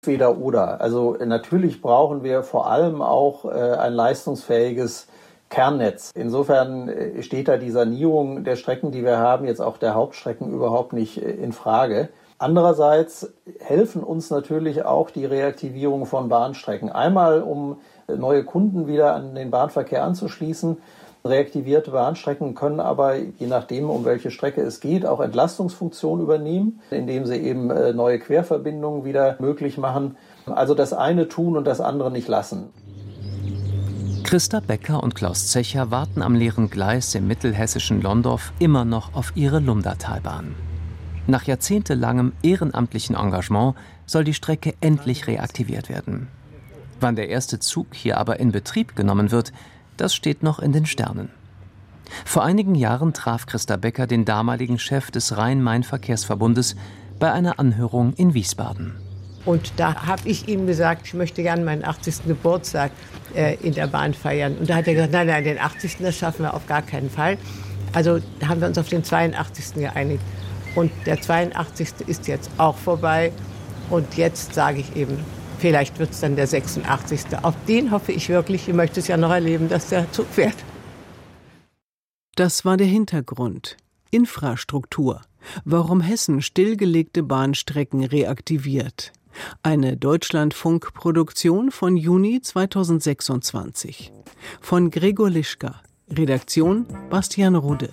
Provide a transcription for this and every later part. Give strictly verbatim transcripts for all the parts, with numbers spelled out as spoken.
Entweder oder. Also natürlich brauchen wir vor allem auch äh, ein leistungsfähiges Kernnetz. Insofern äh, steht da die Sanierung der Strecken, die wir haben, jetzt auch der Hauptstrecken überhaupt nicht äh, in Frage. Andererseits helfen uns natürlich auch die Reaktivierung von Bahnstrecken. Einmal, um neue Kunden wieder an den Bahnverkehr anzuschließen. Reaktivierte Bahnstrecken können aber, je nachdem, um welche Strecke es geht, auch Entlastungsfunktion übernehmen, indem sie eben neue Querverbindungen wieder möglich machen. Also das eine tun und das andere nicht lassen. Christa Becker und Klaus Zecher warten am leeren Gleis im mittelhessischen Londorf immer noch auf ihre Lumdatalbahn. Nach jahrzehntelangem ehrenamtlichen Engagement soll die Strecke endlich reaktiviert werden. Wann der erste Zug hier aber in Betrieb genommen wird, das steht noch in den Sternen. Vor einigen Jahren traf Christa Becker den damaligen Chef des Rhein-Main-Verkehrsverbundes bei einer Anhörung in Wiesbaden. Und da habe ich ihm gesagt, ich möchte gerne meinen achtzigsten Geburtstag äh, in der Bahn feiern. Und da hat er gesagt, nein, nein, den achtzigsten das schaffen wir auf gar keinen Fall. Also da haben wir uns auf den zweiundachtzigsten geeinigt. Und der zweiundachtzigste ist jetzt auch vorbei. Und jetzt sage ich eben, vielleicht wird es dann der sechsundachtzigste Auf den hoffe ich wirklich, ich möchte es ja noch erleben, dass der Zug fährt. Das war der Hintergrund. Infrastruktur. Warum Hessen stillgelegte Bahnstrecken reaktiviert. Eine Deutschlandfunk-Produktion von Juni zweitausendsechsundzwanzig. Von Gregor Lischka. Redaktion Bastian Rude.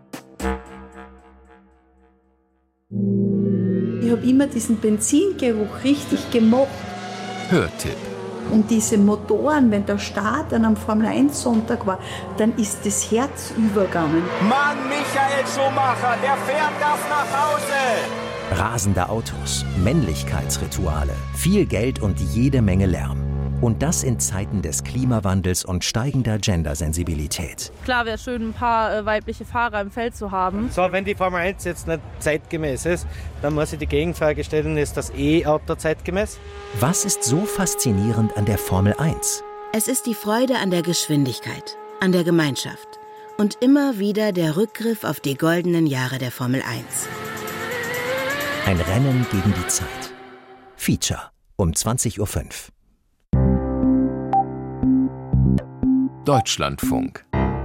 Ich habe immer diesen Benzingeruch richtig gemocht. Hörtipp. Und diese Motoren, wenn der Start an einem Formel eins Sonntag war, dann ist das Herz übergegangen. Mann, Michael Schumacher, der fährt das nach Hause! Rasende Autos, Männlichkeitsrituale, viel Geld und jede Menge Lärm. Und das in Zeiten des Klimawandels und steigender Gendersensibilität. Klar wäre schön, ein paar äh, weibliche Fahrer im Feld zu haben. So, wenn die Formel eins jetzt nicht zeitgemäß ist, dann muss ich die Gegenfrage stellen, ist das E-Auto zeitgemäß? Was ist so faszinierend an der Formel eins? Es ist die Freude an der Geschwindigkeit, an der Gemeinschaft und immer wieder der Rückgriff auf die goldenen Jahre der Formel eins. Ein Rennen gegen die Zeit. Feature um zwanzig Uhr fünf. Deutschlandfunk.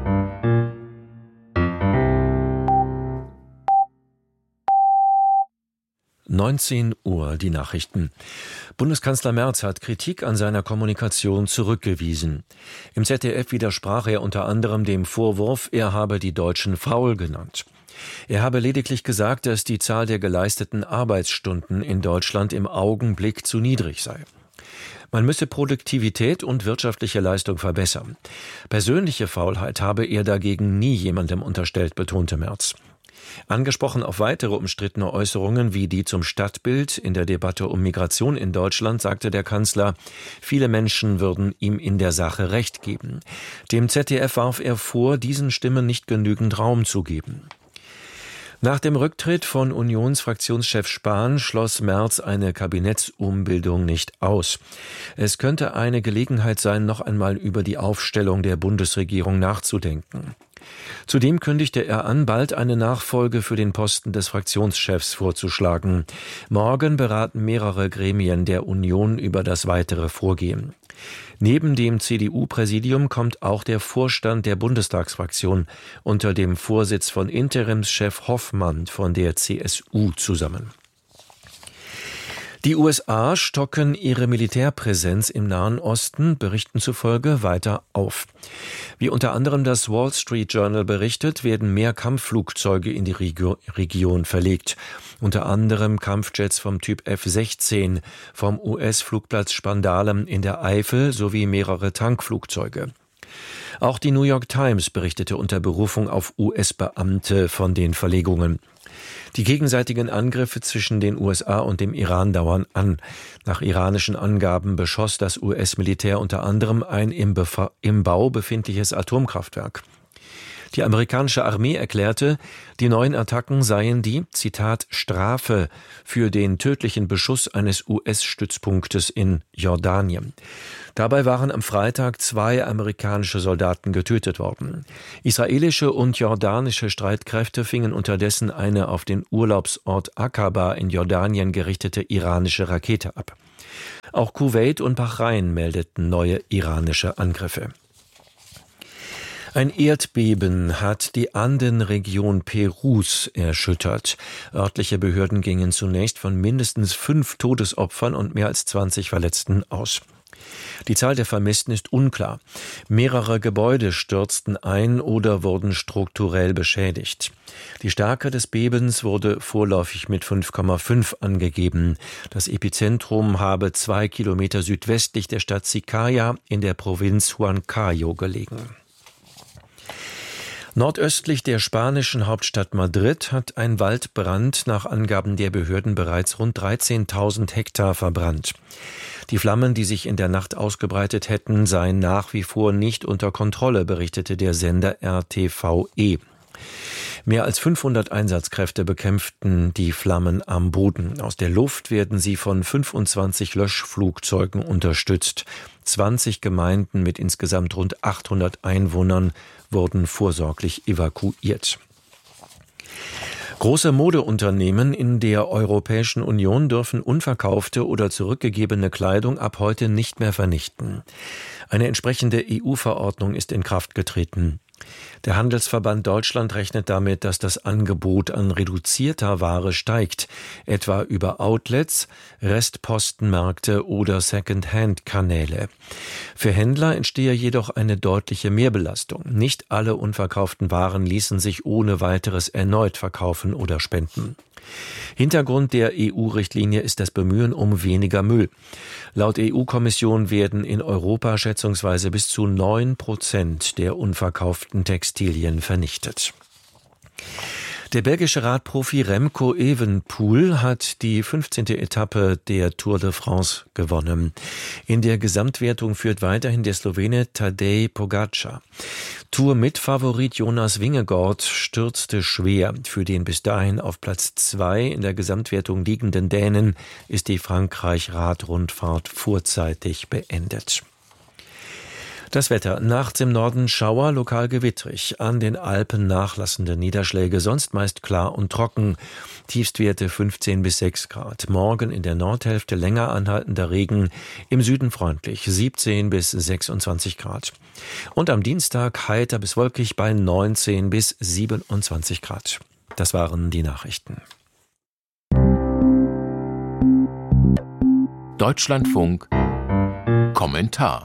neunzehn Uhr, die Nachrichten. Bundeskanzler Merz hat Kritik an seiner Kommunikation zurückgewiesen. Im Z D F widersprach er unter anderem dem Vorwurf, er habe die Deutschen faul genannt. Er habe lediglich gesagt, dass die Zahl der geleisteten Arbeitsstunden in Deutschland im Augenblick zu niedrig sei. Man müsse Produktivität und wirtschaftliche Leistung verbessern. Persönliche Faulheit habe er dagegen nie jemandem unterstellt, betonte Merz. Angesprochen auf weitere umstrittene Äußerungen wie die zum Stadtbild in der Debatte um Migration in Deutschland, sagte der Kanzler, viele Menschen würden ihm in der Sache Recht geben. Dem Z D F warf er vor, diesen Stimmen nicht genügend Raum zu geben. Nach dem Rücktritt von Unionsfraktionschef Spahn schloss Merz eine Kabinettsumbildung nicht aus. Es könnte eine Gelegenheit sein, noch einmal über die Aufstellung der Bundesregierung nachzudenken. Zudem kündigte er an, bald eine Nachfolge für den Posten des Fraktionschefs vorzuschlagen. Morgen beraten mehrere Gremien der Union über das weitere Vorgehen. Neben dem C D U-Präsidium kommt auch der Vorstand der Bundestagsfraktion unter dem Vorsitz von Interimschef Hoffmann von der C S U zusammen. Die U S A stocken ihre Militärpräsenz im Nahen Osten, Berichten zufolge, weiter auf. Wie unter anderem das Wall Street Journal berichtet, werden mehr Kampfflugzeuge in die Regio- Region verlegt. Unter anderem Kampfjets vom Typ F sechzehn vom U S-Flugplatz Spandalen in der Eifel sowie mehrere Tankflugzeuge. Auch die New York Times berichtete unter Berufung auf U S-Beamte von den Verlegungen. Die gegenseitigen Angriffe zwischen den U S A und dem Iran dauern an. Nach iranischen Angaben beschoss das U S-Militär unter anderem ein im, Befa- im Bau befindliches Atomkraftwerk. Die amerikanische Armee erklärte, die neuen Attacken seien die, Zitat, Strafe für den tödlichen Beschuss eines U S-Stützpunktes in Jordanien. Dabei waren am Freitag zwei amerikanische Soldaten getötet worden. Israelische und jordanische Streitkräfte fingen unterdessen eine auf den Urlaubsort Aqaba in Jordanien gerichtete iranische Rakete ab. Auch Kuwait und Bahrain meldeten neue iranische Angriffe. Ein Erdbeben hat die Andenregion Perus erschüttert. Örtliche Behörden gingen zunächst von mindestens fünf Todesopfern und mehr als zwanzig Verletzten aus. Die Zahl der Vermissten ist unklar. Mehrere Gebäude stürzten ein oder wurden strukturell beschädigt. Die Stärke des Bebens wurde vorläufig mit fünf Komma fünf angegeben. Das Epizentrum habe zwei Kilometer südwestlich der Stadt Sicaya in der Provinz Huancayo gelegen. Nordöstlich der spanischen Hauptstadt Madrid hat ein Waldbrand nach Angaben der Behörden bereits rund dreizehntausend Hektar verbrannt. Die Flammen, die sich in der Nacht ausgebreitet hätten, seien nach wie vor nicht unter Kontrolle, berichtete der Sender R T V E. Mehr als fünfhundert Einsatzkräfte bekämpften die Flammen am Boden. Aus der Luft werden sie von fünfundzwanzig Löschflugzeugen unterstützt. zwanzig Gemeinden mit insgesamt rund achthundert Einwohnern wurden vorsorglich evakuiert. Große Modeunternehmen in der Europäischen Union dürfen unverkaufte oder zurückgegebene Kleidung ab heute nicht mehr vernichten. Eine entsprechende E U-Verordnung ist in Kraft getreten. Der Handelsverband Deutschland rechnet damit, dass das Angebot an reduzierter Ware steigt, etwa über Outlets, Restpostenmärkte oder Second-Hand-Kanäle. Für Händler entstehe jedoch eine deutliche Mehrbelastung. Nicht alle unverkauften Waren ließen sich ohne weiteres erneut verkaufen oder spenden. Hintergrund der E U-Richtlinie ist das Bemühen um weniger Müll. Laut E U-Kommission werden in Europa schätzungsweise bis zu neun Prozent der unverkauften Textilien vernichtet. Der belgische Radprofi Remco Evenepoel hat die fünfzehnte Etappe der Tour de France gewonnen. In der Gesamtwertung führt weiterhin der Slowene Tadej Pogačar. Tour-Mitfavorit Jonas Vingegaard stürzte schwer. Für den bis dahin auf Platz zwei in der Gesamtwertung liegenden Dänen ist die Frankreich-Radrundfahrt vorzeitig beendet. Das Wetter. Nachts im Norden Schauer, lokal gewittrig. An den Alpen nachlassende Niederschläge, sonst meist klar und trocken. Tiefstwerte fünfzehn bis sechs Grad. Morgen in der Nordhälfte länger anhaltender Regen. Im Süden freundlich, siebzehn bis sechsundzwanzig Grad. Und am Dienstag heiter bis wolkig bei neunzehn bis siebenundzwanzig Grad. Das waren die Nachrichten. Deutschlandfunk Kommentar.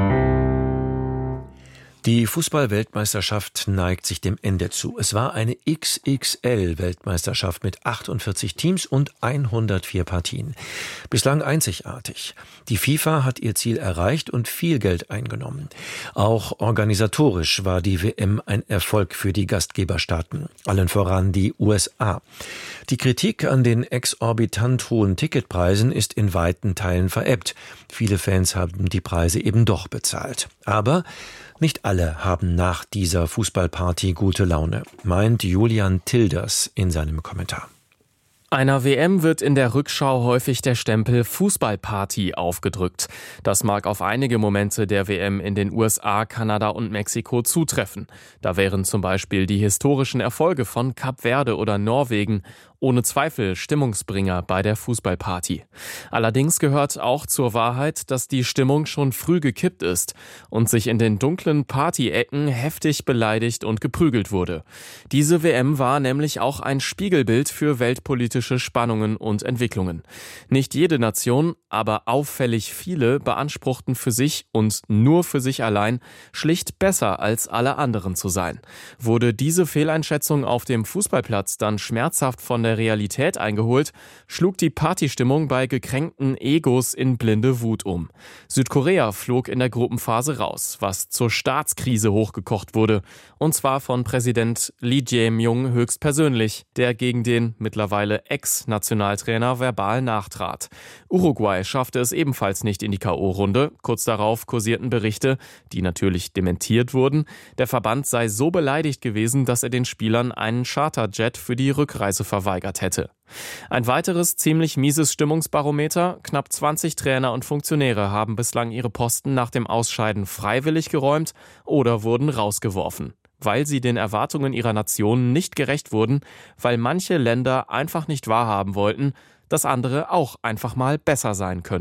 Die Fußball-Weltmeisterschaft neigt sich dem Ende zu. Es war eine X X L-Weltmeisterschaft mit achtundvierzig Teams und hundertvier Partien. Bislang einzigartig. Die FIFA hat ihr Ziel erreicht und viel Geld eingenommen. Auch organisatorisch war die W M ein Erfolg für die Gastgeberstaaten, allen voran die U S A. Die Kritik an den exorbitant hohen Ticketpreisen ist in weiten Teilen verebbt. Viele Fans haben die Preise eben doch bezahlt. Aber nicht alle haben nach dieser Fußballparty gute Laune, meint Julian Tilders in seinem Kommentar. Einer W M wird in der Rückschau häufig der Stempel Fußballparty aufgedrückt. Das mag auf einige Momente der W M in den U S A, Kanada und Mexiko zutreffen. Da wären zum Beispiel die historischen Erfolge von Kap Verde oder Norwegen ohne Zweifel Stimmungsbringer bei der Fußballparty. Allerdings gehört auch zur Wahrheit, dass die Stimmung schon früh gekippt ist und sich in den dunklen Partyecken heftig beleidigt und geprügelt wurde. Diese W M war nämlich auch ein Spiegelbild für weltpolitische Spannungen und Entwicklungen. Nicht jede Nation, aber auffällig viele beanspruchten für sich und nur für sich allein schlicht besser als alle anderen zu sein. Wurde diese Fehleinschätzung auf dem Fußballplatz dann schmerzhaft von der Realität eingeholt, schlug die Partystimmung bei gekränkten Egos in blinde Wut um. Südkorea flog in der Gruppenphase raus, was zur Staatskrise hochgekocht wurde, und zwar von Präsident Lee Jae-myung höchstpersönlich, der gegen den mittlerweile Ex-Nationaltrainer verbal nachtrat. Uruguay schaffte es ebenfalls nicht in die K O-Runde. Kurz darauf kursierten Berichte, die natürlich dementiert wurden, der Verband sei so beleidigt gewesen, dass er den Spielern einen Charterjet für die Rückreise verweigert hätte. Ein weiteres ziemlich mieses Stimmungsbarometer: Knapp zwanzig Trainer und Funktionäre haben bislang ihre Posten nach dem Ausscheiden freiwillig geräumt oder wurden rausgeworfen, weil sie den Erwartungen ihrer Nationen nicht gerecht wurden, weil manche Länder einfach nicht wahrhaben wollten, dass andere auch einfach mal besser sein könnten.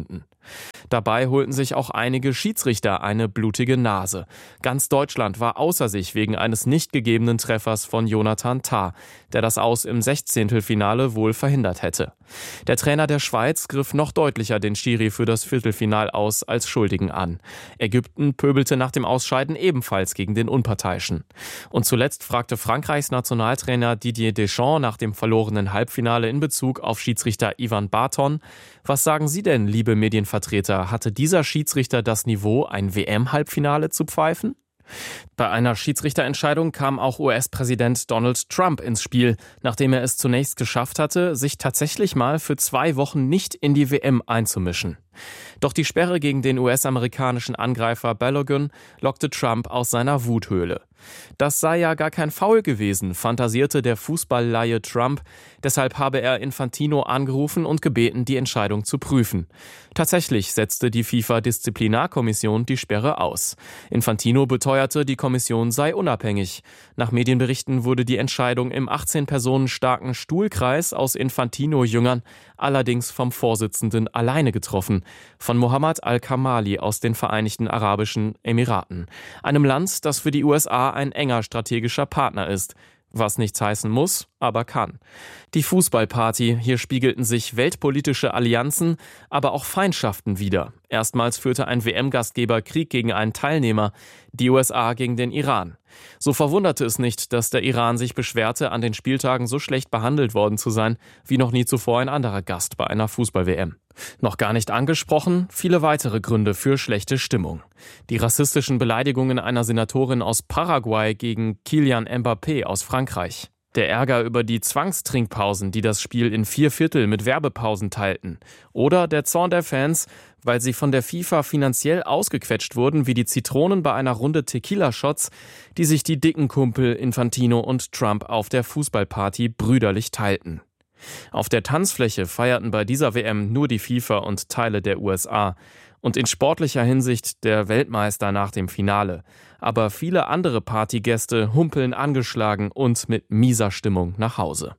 Dabei holten sich auch einige Schiedsrichter eine blutige Nase. Ganz Deutschland war außer sich wegen eines nicht gegebenen Treffers von Jonathan Tah, der das Aus im Sechzehntelfinale wohl verhindert hätte. Der Trainer der Schweiz griff noch deutlicher den Schiri für das Viertelfinal aus als Schuldigen an. Ägypten pöbelte nach dem Ausscheiden ebenfalls gegen den Unparteiischen. Und zuletzt fragte Frankreichs Nationaltrainer Didier Deschamps nach dem verlorenen Halbfinale in Bezug auf Schiedsrichter Ivan Barton: Was sagen Sie denn, liebe Medienvertreter, hatte dieser Schiedsrichter das Niveau, ein W M-Halbfinale zu pfeifen? Bei einer Schiedsrichterentscheidung kam auch U S-Präsident Donald Trump ins Spiel, nachdem er es zunächst geschafft hatte, sich tatsächlich mal für zwei Wochen nicht in die W M einzumischen. Doch die Sperre gegen den U S-amerikanischen Angreifer Balogun lockte Trump aus seiner Wuthöhle. Das sei ja gar kein Foul gewesen, fantasierte der Fußballlaie Trump. Deshalb habe er Infantino angerufen und gebeten, die Entscheidung zu prüfen. Tatsächlich setzte die FIFA-Disziplinarkommission die Sperre aus. Infantino beteuerte, die Kommission sei unabhängig. Nach Medienberichten wurde die Entscheidung im achtzehn Personen starken Stuhlkreis aus Infantino-Jüngern allerdings vom Vorsitzenden alleine getroffen, von Mohammed Al-Kamali aus den Vereinigten Arabischen Emiraten, einem Land, das für die U S A ein enger strategischer Partner ist. Was nichts heißen muss, aber kann. Die Fußballparty, hier spiegelten sich weltpolitische Allianzen, aber auch Feindschaften wider. Erstmals führte ein W M-Gastgeber Krieg gegen einen Teilnehmer, die U S A gegen den Iran. So verwunderte es nicht, dass der Iran sich beschwerte, an den Spieltagen so schlecht behandelt worden zu sein, wie noch nie zuvor ein anderer Gast bei einer Fußball-W M. Noch gar nicht angesprochen, viele weitere Gründe für schlechte Stimmung. Die rassistischen Beleidigungen einer Senatorin aus Paraguay gegen Kylian Mbappé aus Frankreich. Der Ärger über die Zwangstrinkpausen, die das Spiel in vier Viertel mit Werbepausen teilten. Oder der Zorn der Fans, weil sie von der FIFA finanziell ausgequetscht wurden wie die Zitronen bei einer Runde Tequila-Shots, die sich die dicken Kumpel Infantino und Trump auf der Fußballparty brüderlich teilten. Auf der Tanzfläche feierten bei dieser W M nur die FIFA und Teile der U S A und in sportlicher Hinsicht der Weltmeister nach dem Finale. Aber viele andere Partygäste humpeln angeschlagen und mit mieser Stimmung nach Hause.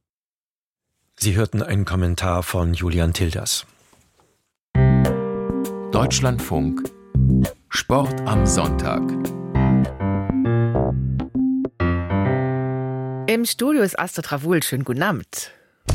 Sie hörten einen Kommentar von Julian Tilders. Deutschlandfunk Sport am Sonntag. Im Studio ist Astrid Ravul. Schönen guten Abend.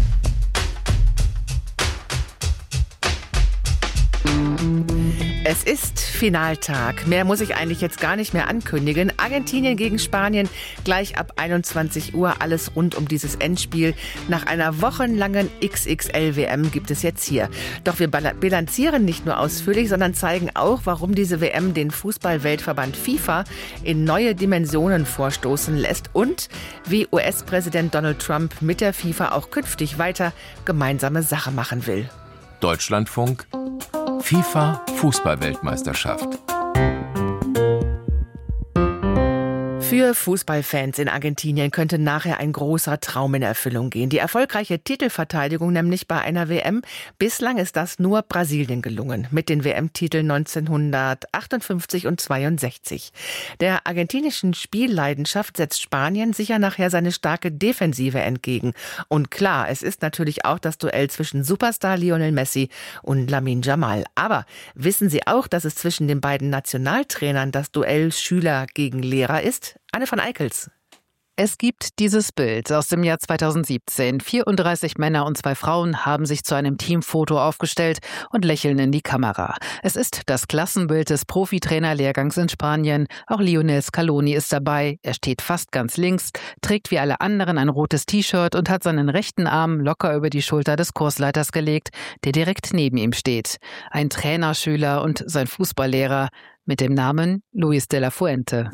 Es ist Finaltag. Mehr muss ich eigentlich jetzt gar nicht mehr ankündigen. Argentinien gegen Spanien, gleich ab einundzwanzig Uhr. Alles rund um dieses Endspiel. Nach einer wochenlangen X X L-W M gibt es jetzt hier. Doch wir bilanzieren nicht nur ausführlich, sondern zeigen auch, warum diese W M den Fußball-Weltverband FIFA in neue Dimensionen vorstoßen lässt und wie U S-Präsident Donald Trump mit der FIFA auch künftig weiter gemeinsame Sache machen will. Deutschlandfunk FIFA-Fußball-Weltmeisterschaft. Für Fußballfans in Argentinien könnte nachher ein großer Traum in Erfüllung gehen. Die erfolgreiche Titelverteidigung nämlich bei einer W M. Bislang ist das nur Brasilien gelungen, mit den W M-Titeln neunzehnhundertachtundfünfzig und zweiundsechzig. Der argentinischen Spielleidenschaft setzt Spanien sicher nachher seine starke Defensive entgegen. Und klar, es ist natürlich auch das Duell zwischen Superstar Lionel Messi und Lamine Yamal. Aber wissen Sie auch, dass es zwischen den beiden Nationaltrainern das Duell Schüler gegen Lehrer ist? Anne von Eickels. Es gibt dieses Bild aus dem Jahr zweitausendsiebzehn. vierunddreißig Männer und zwei Frauen haben sich zu einem Teamfoto aufgestellt und lächeln in die Kamera. Es ist das Klassenbild des Profitrainerlehrgangs in Spanien. Auch Lionel Scaloni ist dabei. Er steht fast ganz links, trägt wie alle anderen ein rotes T-Shirt und hat seinen rechten Arm locker über die Schulter des Kursleiters gelegt, der direkt neben ihm steht. Ein Trainerschüler und sein Fußballlehrer mit dem Namen Luis de la Fuente.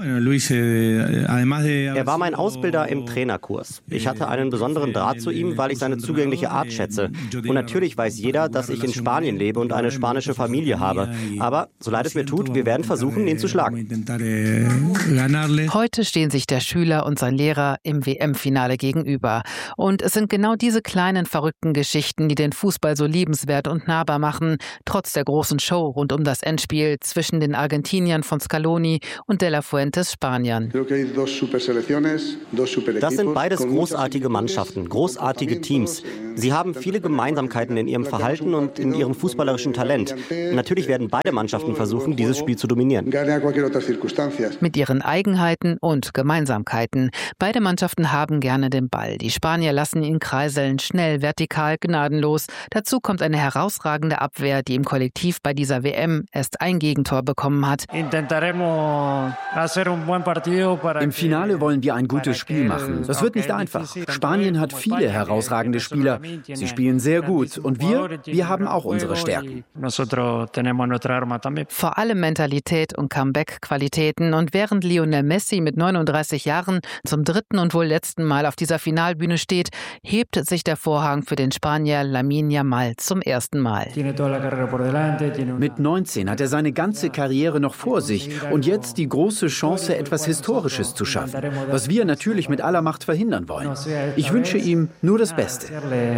Er war mein Ausbilder im Trainerkurs. Ich hatte einen besonderen Draht zu ihm, weil ich seine zugängliche Art schätze. Und natürlich weiß jeder, dass ich in Spanien lebe und eine spanische Familie habe. Aber, so leid es mir tut, wir werden versuchen, ihn zu schlagen. Heute stehen sich der Schüler und sein Lehrer im W M-Finale gegenüber. Und es sind genau diese kleinen, verrückten Geschichten, die den Fußball so liebenswert und nahbar machen, trotz der großen Show rund um das Endspiel zwischen den Argentinern Argentiniern von Scaloni und De La Fuentes Spaniern. Das sind beides großartige Mannschaften, großartige Teams. Sie haben viele Gemeinsamkeiten in ihrem Verhalten und in ihrem fußballerischen Talent. Natürlich werden beide Mannschaften versuchen, dieses Spiel zu dominieren. Mit ihren Eigenheiten und Gemeinsamkeiten. Beide Mannschaften haben gerne den Ball. Die Spanier lassen ihn kreiseln, schnell, vertikal, gnadenlos. Dazu kommt eine herausragende Abwehr, die im Kollektiv bei dieser W M erst ein Gegentor bekommen hat. Im Finale wollen wir ein gutes Spiel machen. Das wird nicht einfach. Spanien hat viele herausragende Spieler. Sie spielen sehr gut. Und wir, wir haben auch unsere Stärken. Vor allem Mentalität und Comeback-Qualitäten. Und während Lionel Messi mit neununddreißig Jahren zum dritten und wohl letzten Mal auf dieser Finalbühne steht, hebt sich der Vorhang für den Spanier Lamine Yamal zum ersten Mal. Mit neunzehn hat er seine ganze Karriere noch vor sich und jetzt die große Chance, etwas Historisches zu schaffen, was wir natürlich mit aller Macht verhindern wollen. Ich wünsche ihm nur das Beste.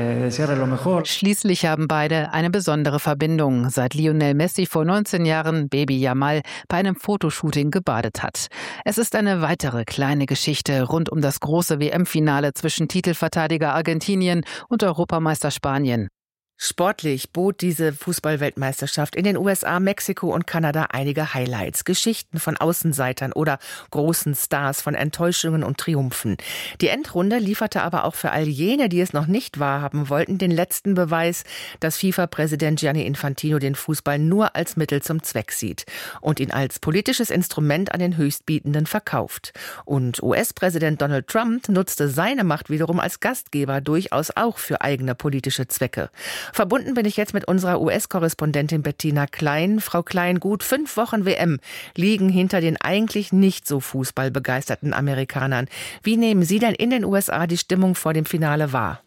Schließlich haben beide eine besondere Verbindung, seit Lionel Messi vor neunzehn Jahren Baby Yamal bei einem Fotoshooting gebadet hat. Es ist eine weitere kleine Geschichte rund um das große W M-Finale zwischen Titelverteidiger Argentinien und Europameister Spanien. Sportlich bot diese Fußball-Weltmeisterschaft in den U S A, Mexiko und Kanada einige Highlights. Geschichten von Außenseitern oder großen Stars, von Enttäuschungen und Triumphen. Die Endrunde lieferte aber auch für all jene, die es noch nicht wahrhaben wollten, den letzten Beweis, dass FIFA-Präsident Gianni Infantino den Fußball nur als Mittel zum Zweck sieht und ihn als politisches Instrument an den Höchstbietenden verkauft. Und U S-Präsident Donald Trump nutzte seine Macht wiederum als Gastgeber durchaus auch für eigene politische Zwecke. Verbunden bin ich jetzt mit unserer U S-Korrespondentin Bettina Klein. Frau Klein, gut fünf Wochen W M liegen hinter den eigentlich nicht so fußballbegeisterten Amerikanern. Wie nehmen Sie denn in den U S A die Stimmung vor dem Finale wahr?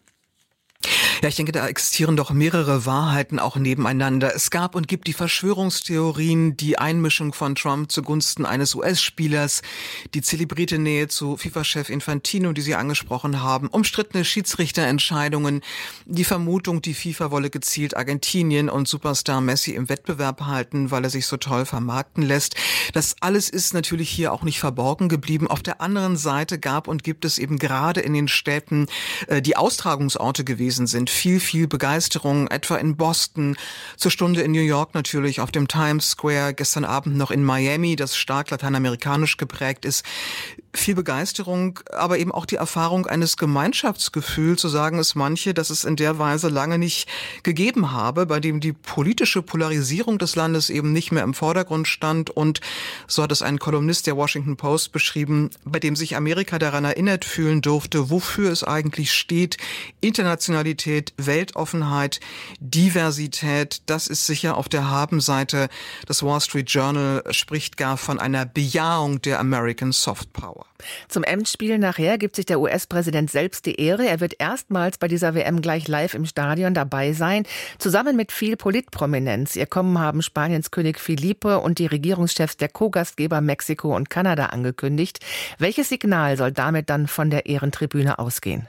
Ja, ich denke, da existieren doch mehrere Wahrheiten auch nebeneinander. Es gab und gibt die Verschwörungstheorien, die Einmischung von Trump zugunsten eines U S-Spielers, die zelebrierte Nähe zu FIFA-Chef Infantino, die Sie angesprochen haben, umstrittene Schiedsrichterentscheidungen, die Vermutung, die FIFA wolle gezielt Argentinien und Superstar Messi im Wettbewerb halten, weil er sich so toll vermarkten lässt. Das alles ist natürlich hier auch nicht verborgen geblieben. Auf der anderen Seite gab und gibt es eben gerade in den Städten, die Austragungsorte gewesen sind, viel, viel Begeisterung, etwa in Boston, zur Stunde in New York natürlich, auf dem Times Square, gestern Abend noch in Miami, das stark lateinamerikanisch geprägt ist. Viel Begeisterung, aber eben auch die Erfahrung eines Gemeinschaftsgefühls, so sagen es manche, dass es in der Weise lange nicht gegeben habe, bei dem die politische Polarisierung des Landes eben nicht mehr im Vordergrund stand und, so hat es ein Kolumnist der Washington Post beschrieben, bei dem sich Amerika daran erinnert fühlen durfte, wofür es eigentlich steht. Internationalität, Weltoffenheit, Diversität, das ist sicher auf der Habenseite. Das Wall Street Journal spricht gar von einer Bejahung der American Soft Power. Zum Endspiel nachher gibt sich der U S-Präsident selbst die Ehre. Er wird erstmals bei dieser W M gleich live im Stadion dabei sein, zusammen mit viel Politprominenz. Ihr Kommen haben Spaniens König Felipe und die Regierungschefs der Co-Gastgeber Mexiko und Kanada angekündigt. Welches Signal soll damit dann von der Ehrentribüne ausgehen?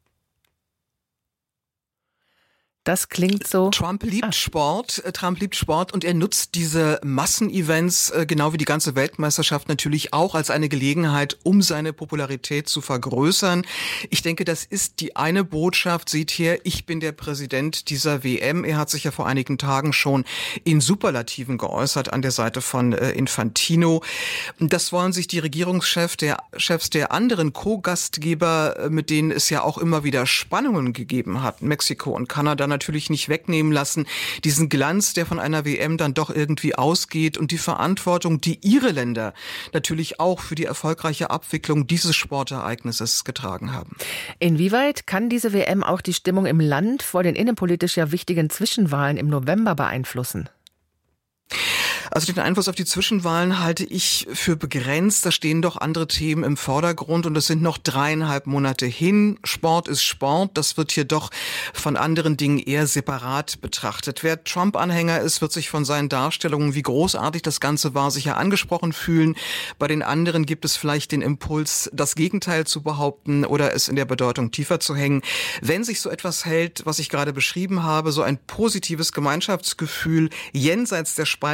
Das klingt so. Trump liebt ah. Sport. Trump liebt Sport und er nutzt diese Massenevents, genau wie die ganze Weltmeisterschaft natürlich auch, als eine Gelegenheit, um seine Popularität zu vergrößern. Ich denke, das ist die eine Botschaft. Seht her, ich bin der Präsident dieser W M. Er hat sich ja vor einigen Tagen schon in Superlativen geäußert an der Seite von Infantino. Das wollen sich die Regierungschefs der Chefs der anderen Co-Gastgeber, mit denen es ja auch immer wieder Spannungen gegeben hat, Mexiko und Kanada, natürlich nicht wegnehmen lassen, diesen Glanz, der von einer W M dann doch irgendwie ausgeht und die Verantwortung, die ihre Länder natürlich auch für die erfolgreiche Abwicklung dieses Sportereignisses getragen haben. Inwieweit kann diese W M auch die Stimmung im Land vor den innenpolitisch ja wichtigen Zwischenwahlen im November beeinflussen? Also den Einfluss auf die Zwischenwahlen halte ich für begrenzt. Da stehen doch andere Themen im Vordergrund und es sind noch dreieinhalb Monate hin. Sport ist Sport. Das wird hier doch von anderen Dingen eher separat betrachtet. Wer Trump-Anhänger ist, wird sich von seinen Darstellungen, wie großartig das Ganze war, sicher angesprochen fühlen. Bei den anderen gibt es vielleicht den Impuls, das Gegenteil zu behaupten oder es in der Bedeutung tiefer zu hängen. Wenn sich so etwas hält, was ich gerade beschrieben habe, so ein positives Gemeinschaftsgefühl jenseits der Spaltung des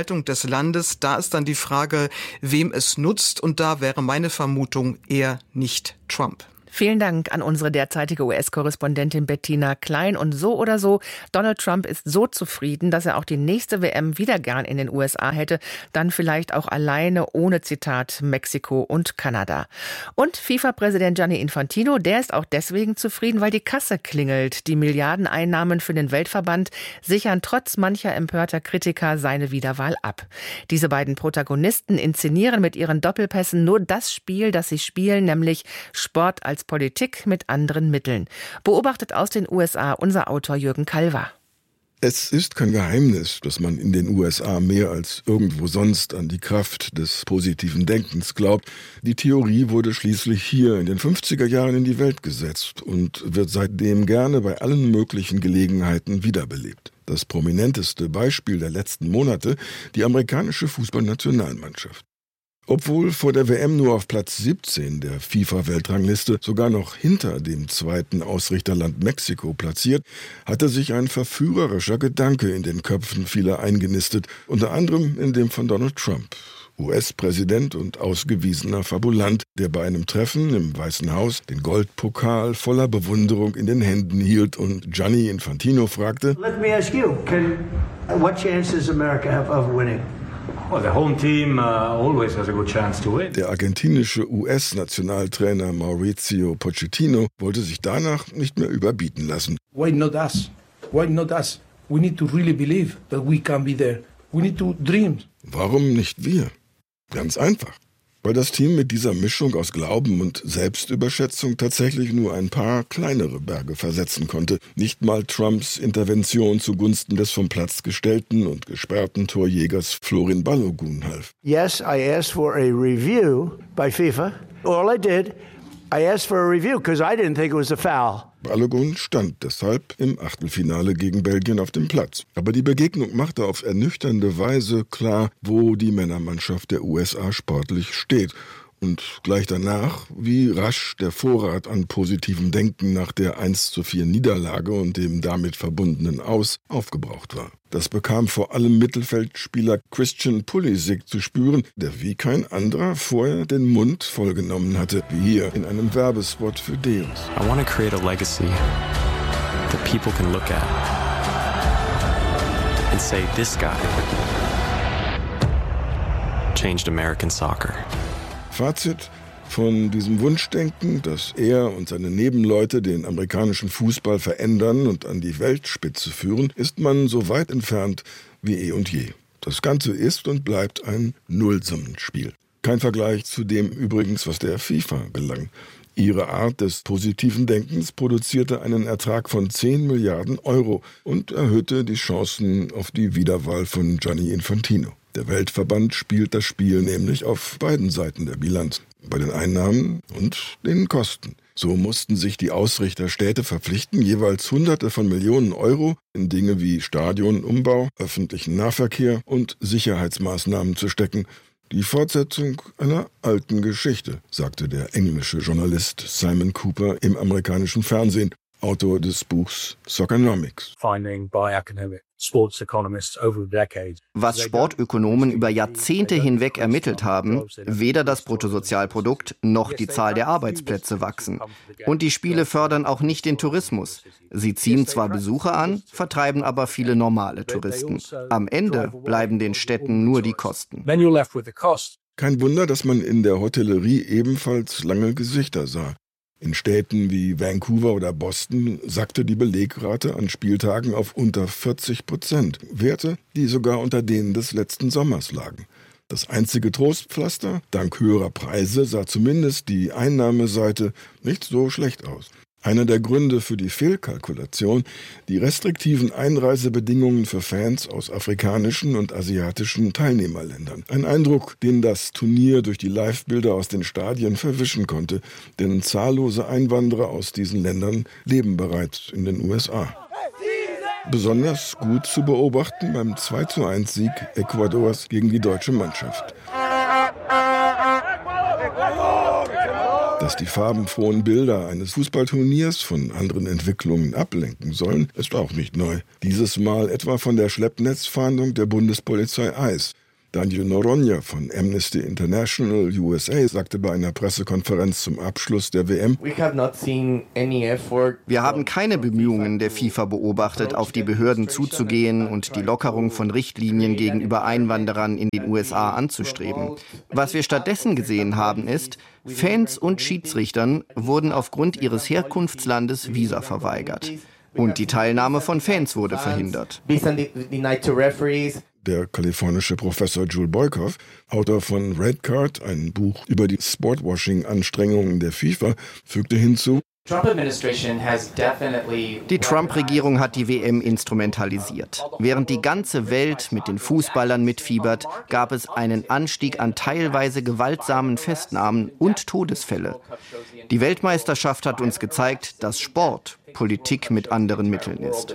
des Landes. Da ist dann die Frage, wem es nutzt. Und da wäre meine Vermutung eher nicht Trump. Vielen Dank an unsere derzeitige U S-Korrespondentin Bettina Klein. Und so oder so, Donald Trump ist so zufrieden, dass er auch die nächste W M wieder gern in den U S A hätte. Dann vielleicht auch alleine, ohne Zitat, Mexiko und Kanada. Und FIFA-Präsident Gianni Infantino, der ist auch deswegen zufrieden, weil die Kasse klingelt. Die Milliardeneinnahmen für den Weltverband sichern trotz mancher empörter Kritiker seine Wiederwahl ab. Diese beiden Protagonisten inszenieren mit ihren Doppelpässen nur das Spiel, das sie spielen, nämlich Sport als Politik mit anderen Mitteln. Beobachtet aus den U S A unser Autor Jürgen Kalver. Es ist kein Geheimnis, dass man in den U S A mehr als irgendwo sonst an die Kraft des positiven Denkens glaubt. Die Theorie wurde schließlich hier in den fünfziger Jahren in die Welt gesetzt und wird seitdem gerne bei allen möglichen Gelegenheiten wiederbelebt. Das prominenteste Beispiel der letzten Monate, die amerikanische Fußballnationalmannschaft. Obwohl vor der W M nur auf Platz siebzehn der FIFA-Weltrangliste, sogar noch hinter dem zweiten Ausrichterland Mexiko platziert, hatte sich ein verführerischer Gedanke in den Köpfen vieler eingenistet, unter anderem in dem von Donald Trump, U S-Präsident und ausgewiesener Fabulant, der bei einem Treffen im Weißen Haus den Goldpokal voller Bewunderung in den Händen hielt und Gianni Infantino fragte: Let me ask you, can, what chance does America have of winning? Well, the home team uh, always has a good chance to win. Der argentinische U S-Nationaltrainer Mauricio Pochettino wollte sich danach nicht mehr überbieten lassen. Why not us? Why not us? We need to really believe that we can be there. We need to dream. Warum nicht wir? Ganz einfach. Weil das Team mit dieser Mischung aus Glauben und Selbstüberschätzung tatsächlich nur ein paar kleinere Berge versetzen konnte. Nicht mal Trumps Intervention zugunsten des vom Platz gestellten und gesperrten Torjägers Florin Balogun half. Yes, I asked for a review by FIFA. All I did, I asked for a review because I didn't think it was a foul. Balogun stand deshalb im Achtelfinale gegen Belgien auf dem Platz. Aber die Begegnung machte auf ernüchternde Weise klar, wo die Männermannschaft der U S A sportlich steht. Und gleich danach, wie rasch der Vorrat an positivem Denken nach der eins zu vier Niederlage und dem damit verbundenen Aus aufgebraucht war. Das bekam vor allem Mittelfeldspieler Christian Pulisic zu spüren, der wie kein anderer vorher den Mund vollgenommen hatte, wie hier in einem Werbespot für Deus. I want to create a legacy that people can look at and say, this guy changed American soccer. Fazit von diesem Wunschdenken, dass er und seine Nebenleute den amerikanischen Fußball verändern und an die Weltspitze führen, ist man so weit entfernt wie eh und je. Das Ganze ist und bleibt ein Nullsummenspiel. Kein Vergleich zu dem übrigens, was der FIFA gelang. Ihre Art des positiven Denkens produzierte einen Ertrag von zehn Milliarden Euro und erhöhte die Chancen auf die Wiederwahl von Gianni Infantino. Der Weltverband spielt das Spiel nämlich auf beiden Seiten der Bilanz, bei den Einnahmen und den Kosten. So mussten sich die Ausrichterstädte verpflichten, jeweils Hunderte von Millionen Euro in Dinge wie Stadionumbau, öffentlichen Nahverkehr und Sicherheitsmaßnahmen zu stecken. Die Fortsetzung einer alten Geschichte, sagte der englische Journalist Simon Cooper im amerikanischen Fernsehen, Autor des Buchs Soccernomics. Was Sportökonomen über Jahrzehnte hinweg ermittelt haben, weder das Bruttosozialprodukt noch die Zahl der Arbeitsplätze wachsen. Und die Spiele fördern auch nicht den Tourismus. Sie ziehen zwar Besucher an, vertreiben aber viele normale Touristen. Am Ende bleiben den Städten nur die Kosten. Kein Wunder, dass man in der Hotellerie ebenfalls lange Gesichter sah. In Städten wie Vancouver oder Boston sackte die Belegrate an Spieltagen auf unter vierzig Prozent. Werte, die sogar unter denen des letzten Sommers lagen. Das einzige Trostpflaster, dank höherer Preise, sah zumindest die Einnahmeseite nicht so schlecht aus. Einer der Gründe für die Fehlkalkulation, die restriktiven Einreisebedingungen für Fans aus afrikanischen und asiatischen Teilnehmerländern. Ein Eindruck, den das Turnier durch die Livebilder aus den Stadien verwischen konnte, denn zahllose Einwanderer aus diesen Ländern leben bereits in den U S A. Besonders gut zu beobachten beim zwei zu eins Sieg Ecuadors gegen die deutsche Mannschaft. Dass die farbenfrohen Bilder eines Fußballturniers von anderen Entwicklungen ablenken sollen, ist auch nicht neu. Dieses Mal etwa von der Schleppnetzfahndung der Bundespolizei Eis. Daniel Noronha von Amnesty International U S A sagte bei einer Pressekonferenz zum Abschluss der W M: Wir haben keine Bemühungen der FIFA beobachtet, auf die Behörden zuzugehen und die Lockerung von Richtlinien gegenüber Einwanderern in den U S A anzustreben. Was wir stattdessen gesehen haben, ist, Fans und Schiedsrichtern wurden aufgrund ihres Herkunftslandes Visa verweigert. Und die Teilnahme von Fans wurde verhindert. Der kalifornische Professor Joel Boykoff, Autor von Red Card, ein Buch über die Sportwashing-Anstrengungen der FIFA, fügte hinzu: Die Trump-Regierung hat die W M instrumentalisiert. Während die ganze Welt mit den Fußballern mitfiebert, gab es einen Anstieg an teilweise gewaltsamen Festnahmen und Todesfälle. Die Weltmeisterschaft hat uns gezeigt, dass Sport Politik mit anderen Mitteln ist.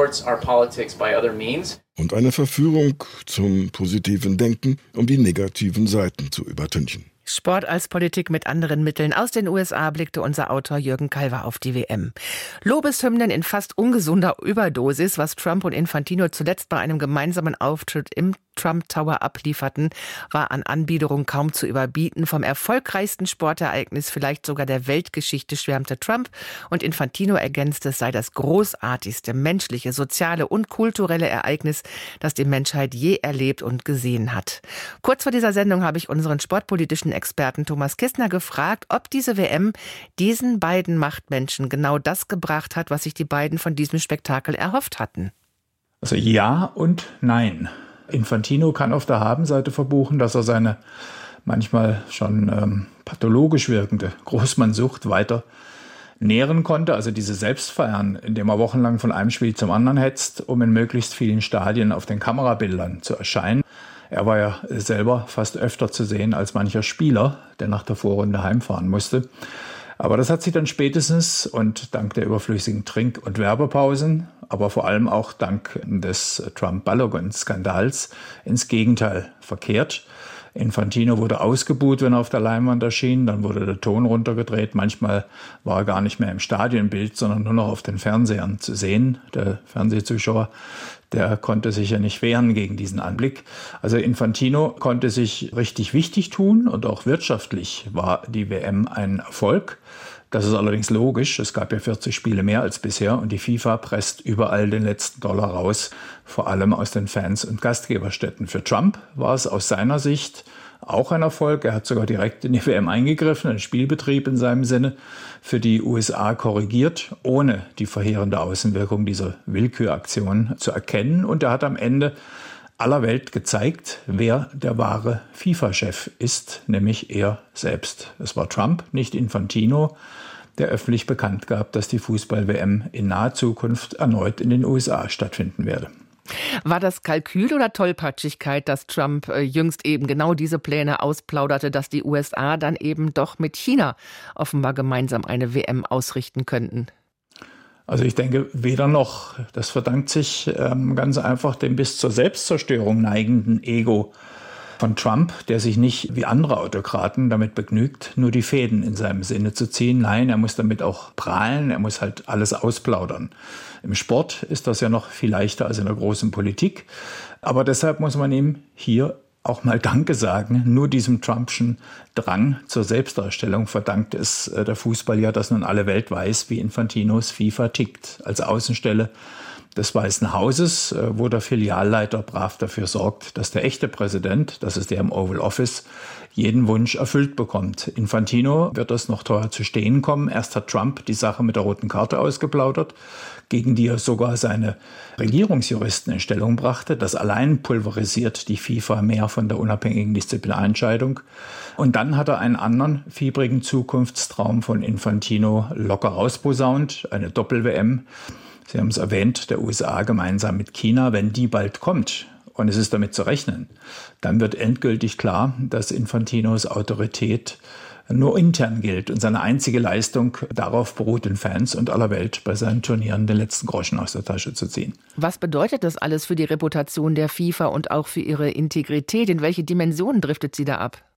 Und eine Verführung zum positiven Denken, um die negativen Seiten zu übertünchen. Sport als Politik mit anderen Mitteln. Aus den U S A blickte unser Autor Jürgen Kalver auf die W M. Lobeshymnen in fast ungesunder Überdosis, was Trump und Infantino zuletzt bei einem gemeinsamen Auftritt im Trump Tower ablieferten, war an Anbiederung kaum zu überbieten. Vom erfolgreichsten Sportereignis vielleicht sogar der Weltgeschichte schwärmte Trump und Infantino ergänzte, es sei das großartigste menschliche, soziale und kulturelle Ereignis, das die Menschheit je erlebt und gesehen hat. Kurz vor dieser Sendung habe ich unseren sportpolitischen Experten Thomas Kistner gefragt, ob diese W M diesen beiden Machtmenschen genau das gebracht hat, was sich die beiden von diesem Spektakel erhofft hatten. Also ja und nein. Infantino kann auf der Habenseite verbuchen, dass er seine manchmal schon ähm, pathologisch wirkende Großmannsucht weiter nähren konnte, also diese Selbstfeiern, indem er wochenlang von einem Spiel zum anderen hetzt, um in möglichst vielen Stadien auf den Kamerabildern zu erscheinen. Er war ja selber fast öfter zu sehen als mancher Spieler, der nach der Vorrunde heimfahren musste. Aber das hat sich dann spätestens und dank der überflüssigen Trink- und Werbepausen, aber vor allem auch dank des Trump-Balogun-Skandals ins Gegenteil verkehrt. Infantino wurde ausgebuht, wenn er auf der Leinwand erschien, dann wurde der Ton runtergedreht. Manchmal war er gar nicht mehr im Stadionbild, sondern nur noch auf den Fernsehern zu sehen. Der Fernsehzuschauer, der konnte sich ja nicht wehren gegen diesen Anblick. Also Infantino konnte sich richtig wichtig tun und auch wirtschaftlich war die W M ein Erfolg. Das ist allerdings logisch. Es gab ja vierzig Spiele mehr als bisher und die FIFA presst überall den letzten Dollar raus, vor allem aus den Fans- und Gastgeberstädten. Für Trump war es aus seiner Sicht auch ein Erfolg. Er hat sogar direkt in die W M eingegriffen, einen Spielbetrieb in seinem Sinne für die U S A korrigiert, ohne die verheerende Außenwirkung dieser Willküraktion zu erkennen. Und er hat am Ende aller Welt gezeigt, wer der wahre FIFA-Chef ist, nämlich er selbst. Es war Trump, nicht Infantino, der öffentlich bekannt gab, dass die Fußball-W M in naher Zukunft erneut in den U S A stattfinden werde. War das Kalkül oder Tollpatschigkeit, dass Trump äh, jüngst eben genau diese Pläne ausplauderte, dass die U S A dann eben doch mit China offenbar gemeinsam eine W M ausrichten könnten? Also ich denke, weder noch. Das verdankt sich ähm, ganz einfach dem bis zur Selbstzerstörung neigenden Ego von Trump, der sich nicht wie andere Autokraten damit begnügt, nur die Fäden in seinem Sinne zu ziehen. Nein, er muss damit auch prahlen, er muss halt alles ausplaudern. Im Sport ist das ja noch viel leichter als in der großen Politik. Aber deshalb muss man ihm hier auch mal Danke sagen. Nur diesem Trumpschen Drang zur Selbstdarstellung verdankt es der Fußball ja, dass nun alle Welt weiß, wie Infantinos FIFA tickt. Als Außenstelle des Weißen Hauses, wo der Filialleiter brav dafür sorgt, dass der echte Präsident, das ist der im Oval Office, jeden Wunsch erfüllt bekommt. Infantino wird das noch teuer zu stehen kommen. Erst hat Trump die Sache mit der roten Karte ausgeplaudert, gegen die er sogar seine Regierungsjuristen in Stellung brachte. Das allein pulverisiert die FIFA mehr von der unabhängigen Disziplinarentscheidung. Und dann hat er einen anderen fiebrigen Zukunftstraum von Infantino locker rausposaunt, eine Doppel-W M. Sie haben es erwähnt, der U S A gemeinsam mit China, wenn die bald kommt, und es ist damit zu rechnen, dann wird endgültig klar, dass Infantinos Autorität nur intern gilt und seine einzige Leistung darauf beruht, den Fans und aller Welt bei seinen Turnieren den letzten Groschen aus der Tasche zu ziehen. Was bedeutet das alles für die Reputation der FIFA und auch für ihre Integrität? In welche Dimensionen driftet sie da ab?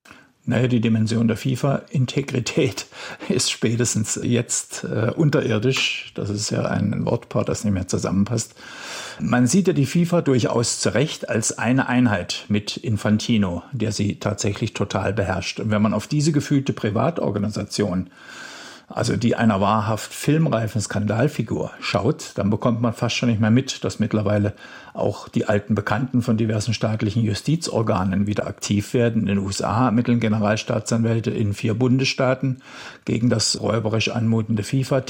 Naja, die Dimension der FIFA, Integrität, ist spätestens jetzt äh, unterirdisch. Das ist ja ein Wortpaar, das nicht mehr zusammenpasst. Man sieht ja die FIFA durchaus zu Recht als eine Einheit mit Infantino, der sie tatsächlich total beherrscht. Und wenn man auf diese gefühlte Privatorganisation, also die einer wahrhaft filmreifen Skandalfigur, schaut, dann bekommt man fast schon nicht mehr mit, dass mittlerweile auch die alten Bekannten von diversen staatlichen Justizorganen wieder aktiv werden. In den U S A ermitteln Generalstaatsanwälte in vier Bundesstaaten gegen das räuberisch anmutende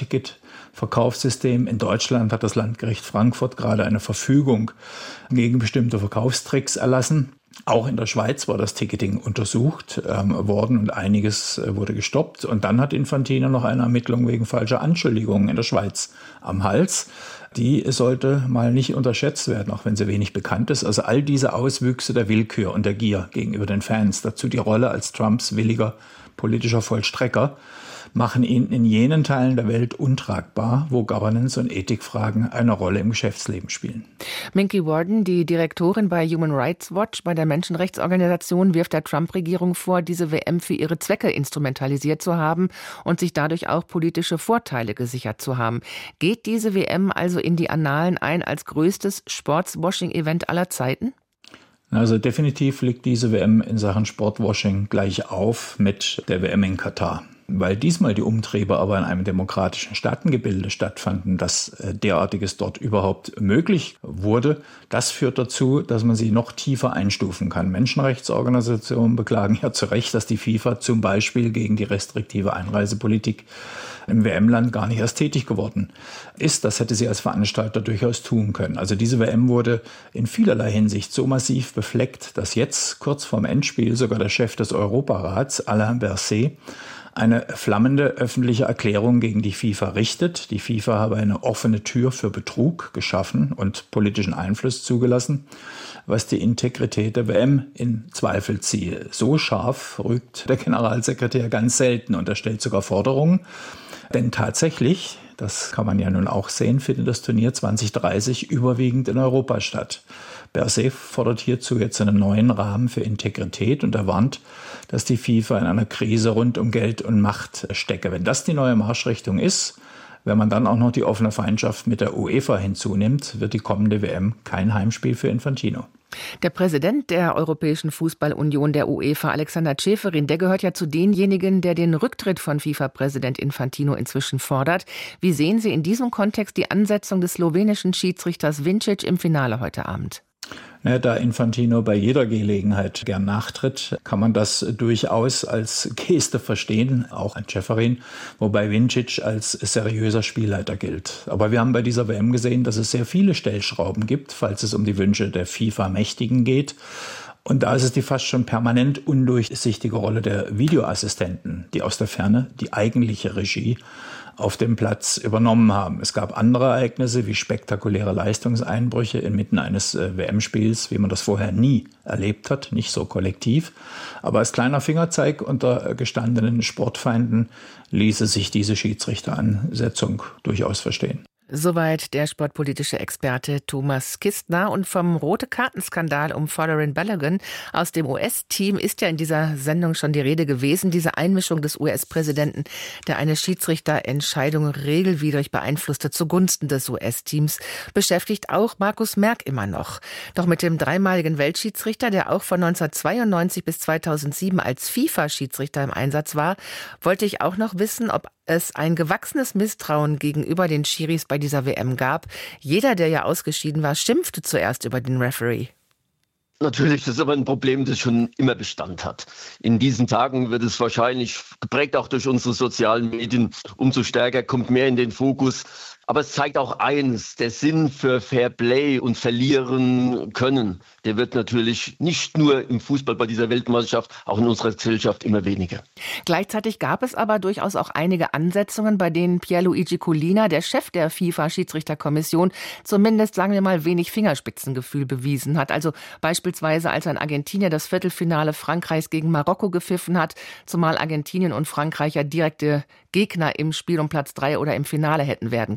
FIFA-Ticket-Verkaufssystem. In Deutschland hat das Landgericht Frankfurt gerade eine Verfügung gegen bestimmte Verkaufstricks erlassen. Auch in der Schweiz war das Ticketing untersucht ähm, worden und einiges äh, wurde gestoppt. Und dann hat Infantino noch eine Ermittlung wegen falscher Anschuldigungen in der Schweiz am Hals. Die sollte mal nicht unterschätzt werden, auch wenn sie wenig bekannt ist. Also all diese Auswüchse der Willkür und der Gier gegenüber den Fans, dazu die Rolle als Trumps williger politischer Vollstrecker, machen ihn in jenen Teilen der Welt untragbar, wo Governance- und Ethikfragen eine Rolle im Geschäftsleben spielen. Minky Worden, die Direktorin bei Human Rights Watch, bei der Menschenrechtsorganisation, wirft der Trump-Regierung vor, diese W M für ihre Zwecke instrumentalisiert zu haben und sich dadurch auch politische Vorteile gesichert zu haben. Geht diese W M also in die Annalen ein als größtes Sportswashing-Event aller Zeiten? Also definitiv liegt diese W M in Sachen Sportwashing gleich auf mit der W M in Katar. Weil diesmal die Umtriebe aber in einem demokratischen Staatengebilde stattfanden, dass derartiges dort überhaupt möglich wurde, das führt dazu, dass man sie noch tiefer einstufen kann. Menschenrechtsorganisationen beklagen ja zu Recht, dass die FIFA zum Beispiel gegen die restriktive Einreisepolitik im W M-Land gar nicht erst tätig geworden ist. Das hätte sie als Veranstalter durchaus tun können. Also diese W M wurde in vielerlei Hinsicht so massiv befleckt, dass jetzt kurz vorm Endspiel sogar der Chef des Europarats, Alain Berset, eine flammende öffentliche Erklärung gegen die FIFA richtet. Die FIFA habe eine offene Tür für Betrug geschaffen und politischen Einfluss zugelassen, was die Integrität der W M in Zweifel ziehe. So scharf rügt der Generalsekretär ganz selten und er stellt sogar Forderungen. Denn tatsächlich, das kann man ja nun auch sehen, findet das Turnier zwanzig dreißig überwiegend in Europa statt. Berset fordert hierzu jetzt einen neuen Rahmen für Integrität und er warnt, dass die FIFA in einer Krise rund um Geld und Macht stecke. Wenn das die neue Marschrichtung ist, wenn man dann auch noch die offene Feindschaft mit der UEFA hinzunimmt, wird die kommende W M kein Heimspiel für Infantino. Der Präsident der Europäischen Fußballunion, der UEFA, Alexander Ceferin, der gehört ja zu denjenigen, der den Rücktritt von FIFA-Präsident Infantino inzwischen fordert. Wie sehen Sie in diesem Kontext die Ansetzung des slowenischen Schiedsrichters Vincic im Finale heute Abend? Ja, da Infantino bei jeder Gelegenheit gern nachtritt, kann man das durchaus als Geste verstehen, auch an Ceferin, wobei Vincic als seriöser Spielleiter gilt. Aber wir haben bei dieser W M gesehen, dass es sehr viele Stellschrauben gibt, falls es um die Wünsche der FIFA-Mächtigen geht. Und da ist es die fast schon permanent undurchsichtige Rolle der Videoassistenten, die aus der Ferne die eigentliche Regie auf dem Platz übernommen haben. Es gab andere Ereignisse wie spektakuläre Leistungseinbrüche inmitten eines äh, W M-Spiels, wie man das vorher nie erlebt hat, nicht so kollektiv. Aber als kleiner Fingerzeig unter gestandenen Sportfeinden ließe sich diese Schiedsrichteransetzung durchaus verstehen. Soweit der sportpolitische Experte Thomas Kistner. Und vom Rote-Karten-Skandal um Folarin Balogun aus dem U S-Team ist ja in dieser Sendung schon die Rede gewesen. Diese Einmischung des U S-Präsidenten, der eine Schiedsrichterentscheidung regelwidrig beeinflusste zugunsten des U S-Teams, beschäftigt auch Markus Merck immer noch. Doch mit dem dreimaligen Weltschiedsrichter, der auch von neunzehnhundertzweiundneunzig bis zweitausendsieben als FIFA-Schiedsrichter im Einsatz war, wollte ich auch noch wissen, ob es ein gewachsenes Misstrauen gegenüber den Schiris bei dieser W M gab. Jeder, der ja ausgeschieden war, schimpfte zuerst über den Referee. Natürlich, das ist aber ein Problem, das schon immer Bestand hat. In diesen Tagen wird es wahrscheinlich, geprägt auch durch unsere sozialen Medien, umso stärker, kommt mehr in den Fokus. Aber es zeigt auch eins, der Sinn für Fair Play und verlieren können, der wird natürlich nicht nur im Fußball bei dieser Weltmeisterschaft, auch in unserer Gesellschaft immer weniger. Gleichzeitig gab es aber durchaus auch einige Ansetzungen, bei denen Pierluigi Collina, der Chef der FIFA-Schiedsrichterkommission, zumindest, sagen wir mal, wenig Fingerspitzengefühl bewiesen hat. Also beispielsweise, als ein Argentinier das Viertelfinale Frankreichs gegen Marokko gepfiffen hat, zumal Argentinien und Frankreich ja direkte Gegner im Spiel um Platz drei oder im Finale hätten werden können.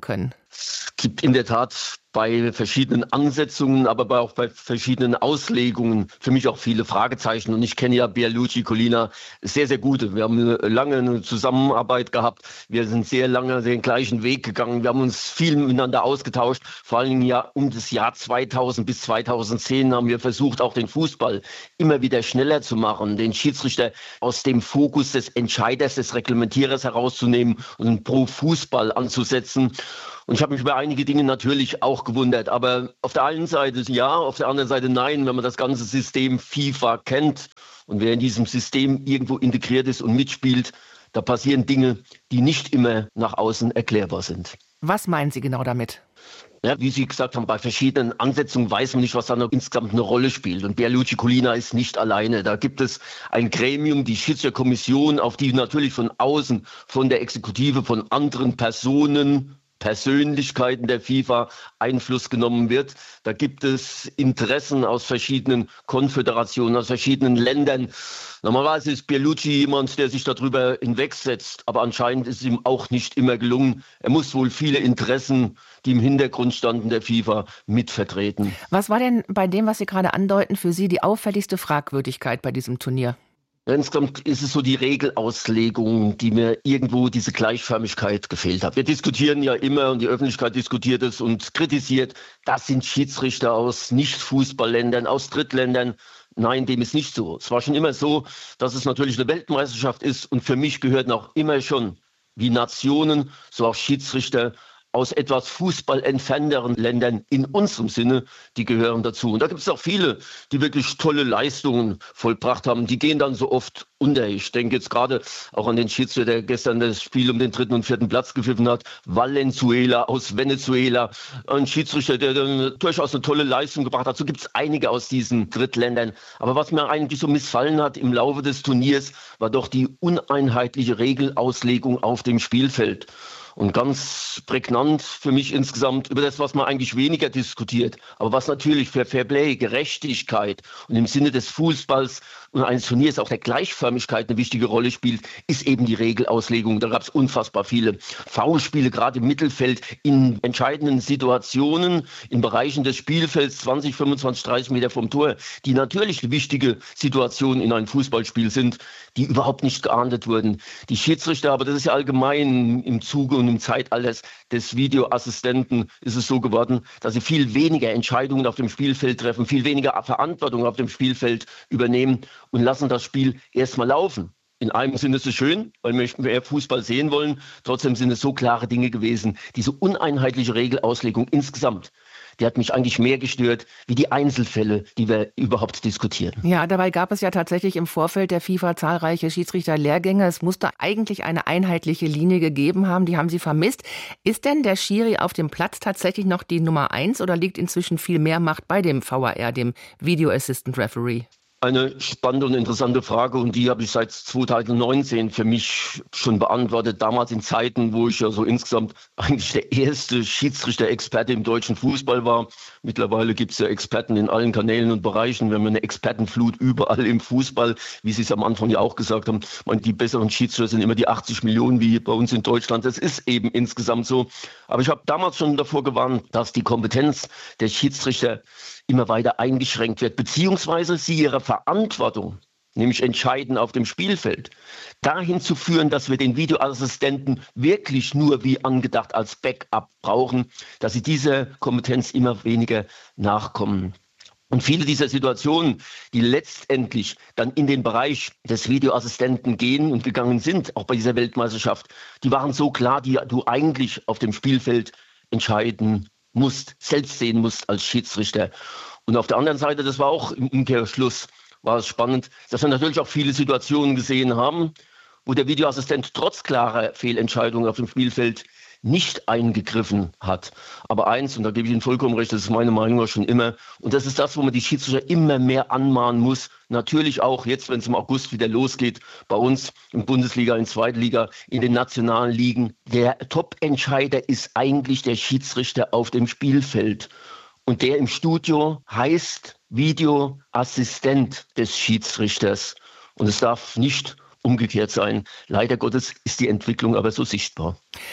Es gibt in der Tat bei verschiedenen Ansetzungen, aber auch bei verschiedenen Auslegungen für mich auch viele Fragezeichen. Und ich kenne ja Pierluigi Collina sehr, sehr gut. Wir haben lange eine Zusammenarbeit gehabt. Wir sind sehr lange den gleichen Weg gegangen. Wir haben uns viel miteinander ausgetauscht. Vor allen Dingen ja um das Jahr zweitausend bis zweitausendzehn haben wir versucht, auch den Fußball immer wieder schneller zu machen, den Schiedsrichter aus dem Fokus des Entscheiders, des Reglementierers herauszunehmen und pro Fußball anzusetzen. Und ich habe mich über einige Dinge natürlich auch gewundert. Aber auf der einen Seite ja, auf der anderen Seite nein, wenn man das ganze System FIFA kennt und wer in diesem System irgendwo integriert ist und mitspielt, da passieren Dinge, die nicht immer nach außen erklärbar sind. Was meinen Sie genau damit? Ja, wie Sie gesagt haben, bei verschiedenen Ansetzungen weiß man nicht, was da noch insgesamt eine Rolle spielt. Und Pierluigi Collina ist nicht alleine. Da gibt es ein Gremium, die Schiedsrichterkommission, auf die natürlich von außen, von der Exekutive, von anderen Personen, Persönlichkeiten der FIFA Einfluss genommen wird. Da gibt es Interessen aus verschiedenen Konföderationen, aus verschiedenen Ländern. Normalerweise ist Pierluigi jemand, der sich darüber hinwegsetzt, aber anscheinend ist es ihm auch nicht immer gelungen. Er muss wohl viele Interessen, die im Hintergrund standen, der FIFA mitvertreten. Was war denn bei dem, was Sie gerade andeuten, für Sie die auffälligste Fragwürdigkeit bei diesem Turnier? Insgesamt ist es so die Regelauslegung, die mir irgendwo diese Gleichförmigkeit gefehlt hat. Wir diskutieren ja immer und die Öffentlichkeit diskutiert es und kritisiert, das sind Schiedsrichter aus Nicht-Fußballländern, aus Drittländern. Nein, dem ist nicht so. Es war schon immer so, dass es natürlich eine Weltmeisterschaft ist und für mich gehörten auch immer schon wie Nationen, so auch Schiedsrichter aus etwas fußballentfernteren Ländern in unserem Sinne, die gehören dazu. Und da gibt es auch viele, die wirklich tolle Leistungen vollbracht haben. Die gehen dann so oft unter. Ich denke jetzt gerade auch an den Schiedsrichter, der gestern das Spiel um den dritten und vierten Platz gepfiffen hat. Valenzuela aus Venezuela. Ein Schiedsrichter, der dann durchaus eine tolle Leistung gebracht hat. So gibt es einige aus diesen Drittländern. Aber was mir eigentlich so missfallen hat im Laufe des Turniers, war doch die uneinheitliche Regelauslegung auf dem Spielfeld. Und ganz prägnant für mich insgesamt über das, was man eigentlich weniger diskutiert, aber was natürlich für Fairplay, Gerechtigkeit und im Sinne des Fußballs und eines Turniers auch der Gleichförmigkeit eine wichtige Rolle spielt, ist eben die Regelauslegung. Da gab es unfassbar viele Foulspiele, gerade im Mittelfeld, in entscheidenden Situationen, in Bereichen des Spielfelds, zwanzig, fünfundzwanzig, dreißig Meter vom Tor, die natürlich wichtige Situationen in einem Fußballspiel sind, die überhaupt nicht geahndet wurden. Die Schiedsrichter, aber das ist ja allgemein im Zuge und im Zeitalter des Videoassistenten ist es so geworden, dass sie viel weniger Entscheidungen auf dem Spielfeld treffen, viel weniger Verantwortung auf dem Spielfeld übernehmen und lassen das Spiel erstmal laufen. In einem Sinne ist es schön, weil wir mehr Fußball sehen wollen. Trotzdem sind es so klare Dinge gewesen. Diese uneinheitliche Regelauslegung insgesamt, die hat mich eigentlich mehr gestört, wie die Einzelfälle, die wir überhaupt diskutieren. Ja, dabei gab es ja tatsächlich im Vorfeld der FIFA zahlreiche Schiedsrichterlehrgänge. Es musste eigentlich eine einheitliche Linie gegeben haben, die haben Sie vermisst. Ist denn der Schiri auf dem Platz tatsächlich noch die Nummer eins oder liegt inzwischen viel mehr Macht bei dem V A R, dem Video Assistant Referee? Eine spannende und interessante Frage und die habe ich seit zweitausendneunzehn für mich schon beantwortet. Damals in Zeiten, wo ich ja so insgesamt eigentlich der erste Schiedsrichter-Experte im deutschen Fußball war. Mittlerweile gibt es ja Experten in allen Kanälen und Bereichen. Wir haben eine Expertenflut überall im Fußball, wie Sie es am Anfang ja auch gesagt haben. Ich meine, die besseren Schiedsrichter sind immer die achtzig Millionen wie bei uns in Deutschland. Das ist eben insgesamt so. Aber ich habe damals schon davor gewarnt, dass die Kompetenz der Schiedsrichter immer weiter eingeschränkt wird, beziehungsweise sie ihre Verantwortung, nämlich entscheiden auf dem Spielfeld, dahin zu führen, dass wir den Videoassistenten wirklich nur wie angedacht als Backup brauchen, dass sie dieser Kompetenz immer weniger nachkommen. Und viele dieser Situationen, die letztendlich dann in den Bereich des Videoassistenten gehen und gegangen sind, auch bei dieser Weltmeisterschaft, die waren so klar, die du eigentlich auf dem Spielfeld entscheiden musst, selbst sehen musst als Schiedsrichter. Und auf der anderen Seite, das war auch im Umkehrschluss, war es spannend, dass wir natürlich auch viele Situationen gesehen haben, wo der Videoassistent trotz klarer Fehlentscheidungen auf dem Spielfeld nicht eingegriffen hat. Aber eins, und da gebe ich Ihnen vollkommen recht, das ist meine Meinung schon immer, und das ist das, wo man die Schiedsrichter immer mehr anmahnen muss. Natürlich auch jetzt, wenn es im August wieder losgeht, bei uns in Bundesliga, in Zweitliga, in den nationalen Ligen. Der Top-Entscheider ist eigentlich der Schiedsrichter auf dem Spielfeld. Und der im Studio heißt Videoassistent des Schiedsrichters. Und es darf nicht umgekehrt sein. Leider Gottes ist die Entwicklung aber so sichtbar.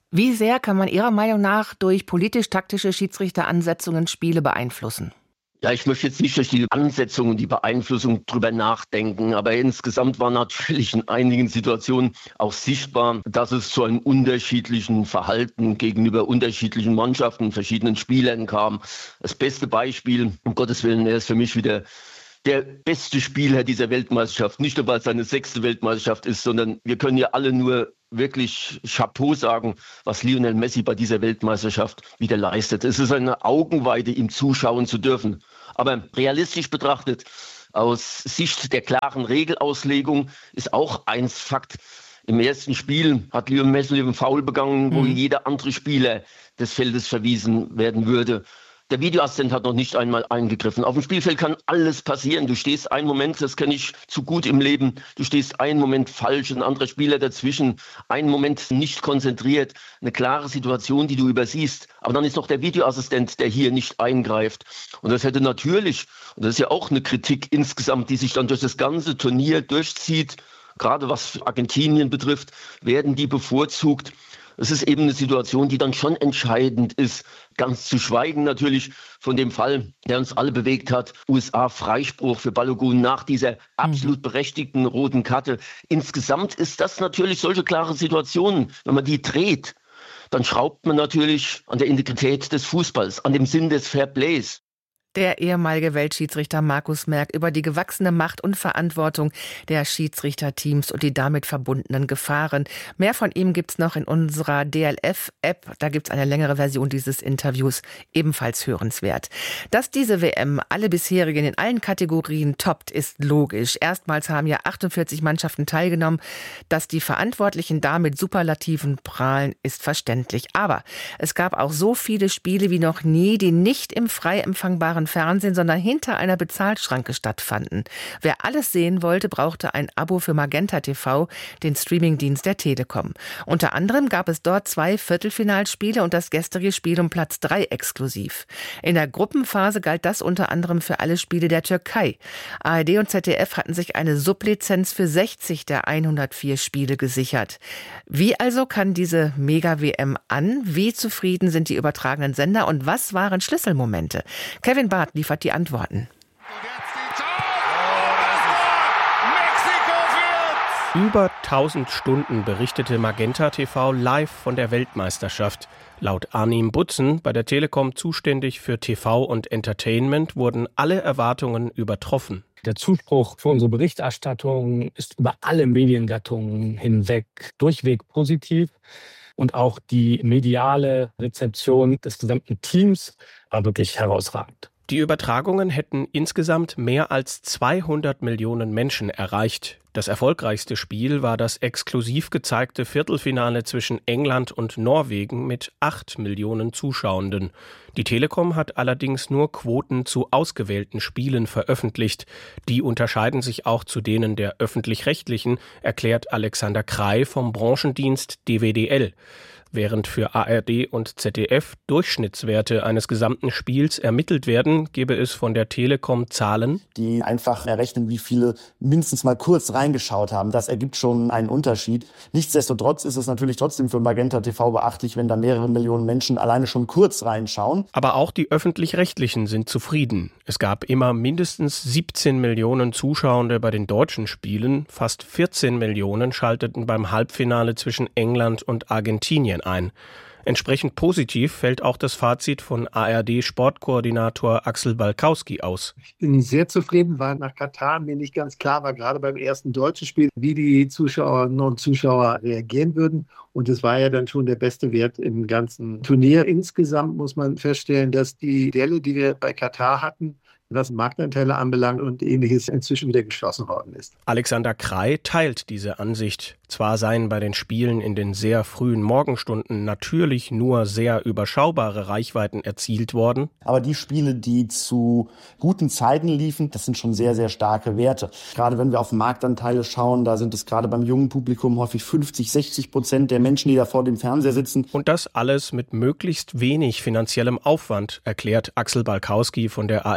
Wie sehr kann man Ihrer Meinung nach durch politisch-taktische Schiedsrichteransetzungen Spiele beeinflussen? Ja, ich möchte jetzt nicht durch die Ansetzung und die Beeinflussung drüber nachdenken, aber insgesamt war natürlich in einigen Situationen auch sichtbar, dass es zu einem unterschiedlichen Verhalten gegenüber unterschiedlichen Mannschaften, verschiedenen Spielern kam. Das beste Beispiel, um Gottes Willen, er ist für mich wieder der beste Spieler dieser Weltmeisterschaft. Nicht nur, weil es seine sechste Weltmeisterschaft ist, sondern wir können ja alle nur wirklich Chapeau sagen, was Lionel Messi bei dieser Weltmeisterschaft wieder leistet. Es ist eine Augenweide, ihm zuschauen zu dürfen. Aber realistisch betrachtet, aus Sicht der klaren Regelauslegung, ist auch eins Fakt. Im ersten Spiel hat Lionel Messi einen Foul begangen, wo mhm. jeder andere Spieler des Feldes verwiesen werden würde. Der Videoassistent hat noch nicht einmal eingegriffen. Auf dem Spielfeld kann alles passieren. Du stehst einen Moment, das kenne ich zu gut im Leben, du stehst einen Moment falsch, ein anderer Spieler dazwischen, einen Moment nicht konzentriert, eine klare Situation, die du übersiehst. Aber dann ist noch der Videoassistent, der hier nicht eingreift. Und das hätte natürlich, und das ist ja auch eine Kritik insgesamt, die sich dann durch das ganze Turnier durchzieht, gerade was Argentinien betrifft, werden die bevorzugt. Es ist eben eine Situation, die dann schon entscheidend ist. Ganz zu schweigen natürlich von dem Fall, der uns alle bewegt hat. U S A-Freispruch für Balogun nach dieser absolut berechtigten roten Karte. Insgesamt ist das natürlich solche klare Situationen. Wenn man die dreht, dann schraubt man natürlich an der Integrität des Fußballs, an dem Sinn des Fairplays. Der ehemalige Weltschiedsrichter Markus Merck über die gewachsene Macht und Verantwortung der Schiedsrichterteams und die damit verbundenen Gefahren. Mehr von ihm gibt's noch in unserer D L F-App. Da gibt's eine längere Version dieses Interviews, ebenfalls hörenswert. Dass diese W M alle bisherigen in allen Kategorien toppt, ist logisch. Erstmals haben ja achtundvierzig Mannschaften teilgenommen. Dass die Verantwortlichen da mit Superlativen prahlen, ist verständlich. Aber es gab auch so viele Spiele wie noch nie, die nicht im frei empfangbaren Fernsehen, sondern hinter einer Bezahlschranke stattfanden. Wer alles sehen wollte, brauchte ein Abo für Magenta T V, den Streamingdienst der Telekom. Unter anderem gab es dort zwei Viertelfinalspiele und das gestrige Spiel um Platz drei exklusiv. In der Gruppenphase galt das unter anderem für alle Spiele der Türkei. A R D und Z D F hatten sich eine Sublizenz für sechzig der hundertvier Spiele gesichert. Wie also kann diese Mega-W M an? Wie zufrieden sind die übertragenen Sender und was waren Schlüsselmomente? Kevin Barth liefert die Antworten. Über tausend Stunden berichtete Magenta T V live von der Weltmeisterschaft. Laut Arnim Butzen, bei der Telekom zuständig für T V und Entertainment, wurden alle Erwartungen übertroffen. Der Zuspruch für unsere Berichterstattung ist über alle Mediengattungen hinweg durchweg positiv. Und auch die mediale Rezeption des gesamten Teams war wirklich herausragend. Die Übertragungen hätten insgesamt mehr als zweihundert Millionen Menschen erreicht. Das erfolgreichste Spiel war das exklusiv gezeigte Viertelfinale zwischen England und Norwegen mit acht Millionen Zuschauenden. Die Telekom hat allerdings nur Quoten zu ausgewählten Spielen veröffentlicht. Die unterscheiden sich auch zu denen der öffentlich-rechtlichen, erklärt Alexander Krey vom Branchendienst D W D L. Während für A R D und Z D F Durchschnittswerte eines gesamten Spiels ermittelt werden, gebe es von der Telekom Zahlen, die einfach errechnen, wie viele mindestens mal kurz reingeschaut haben. Das ergibt schon einen Unterschied. Nichtsdestotrotz ist es natürlich trotzdem für Magenta T V beachtlich, wenn da mehrere Millionen Menschen alleine schon kurz reinschauen. Aber auch die Öffentlich-Rechtlichen sind zufrieden. Es gab immer mindestens siebzehn Millionen Zuschauende bei den deutschen Spielen. Fast vierzehn Millionen schalteten beim Halbfinale zwischen England und Argentinien ein. Entsprechend positiv fällt auch das Fazit von A R D-Sportkoordinator Axel Balkowski aus. Ich bin sehr zufrieden, weil nach Katar mir nicht ganz klar war, gerade beim ersten deutschen Spiel, wie die Zuschauerinnen und Zuschauer reagieren würden. Und es war ja dann schon der beste Wert im ganzen Turnier. Insgesamt muss man feststellen, dass die Delle, die wir bei Katar hatten, was Marktanteile anbelangt und Ähnliches, inzwischen wieder geschlossen worden ist. Alexander Krey teilt diese Ansicht. Zwar seien bei den Spielen in den sehr frühen Morgenstunden natürlich nur sehr überschaubare Reichweiten erzielt worden. Aber die Spiele, die zu guten Zeiten liefen, das sind schon sehr, sehr starke Werte. Gerade wenn wir auf Marktanteile schauen, da sind es gerade beim jungen Publikum häufig fünfzig, sechzig Prozent der Menschen, die da vor dem Fernseher sitzen. Und das alles mit möglichst wenig finanziellem Aufwand, erklärt Axel Balkowski von der A R D,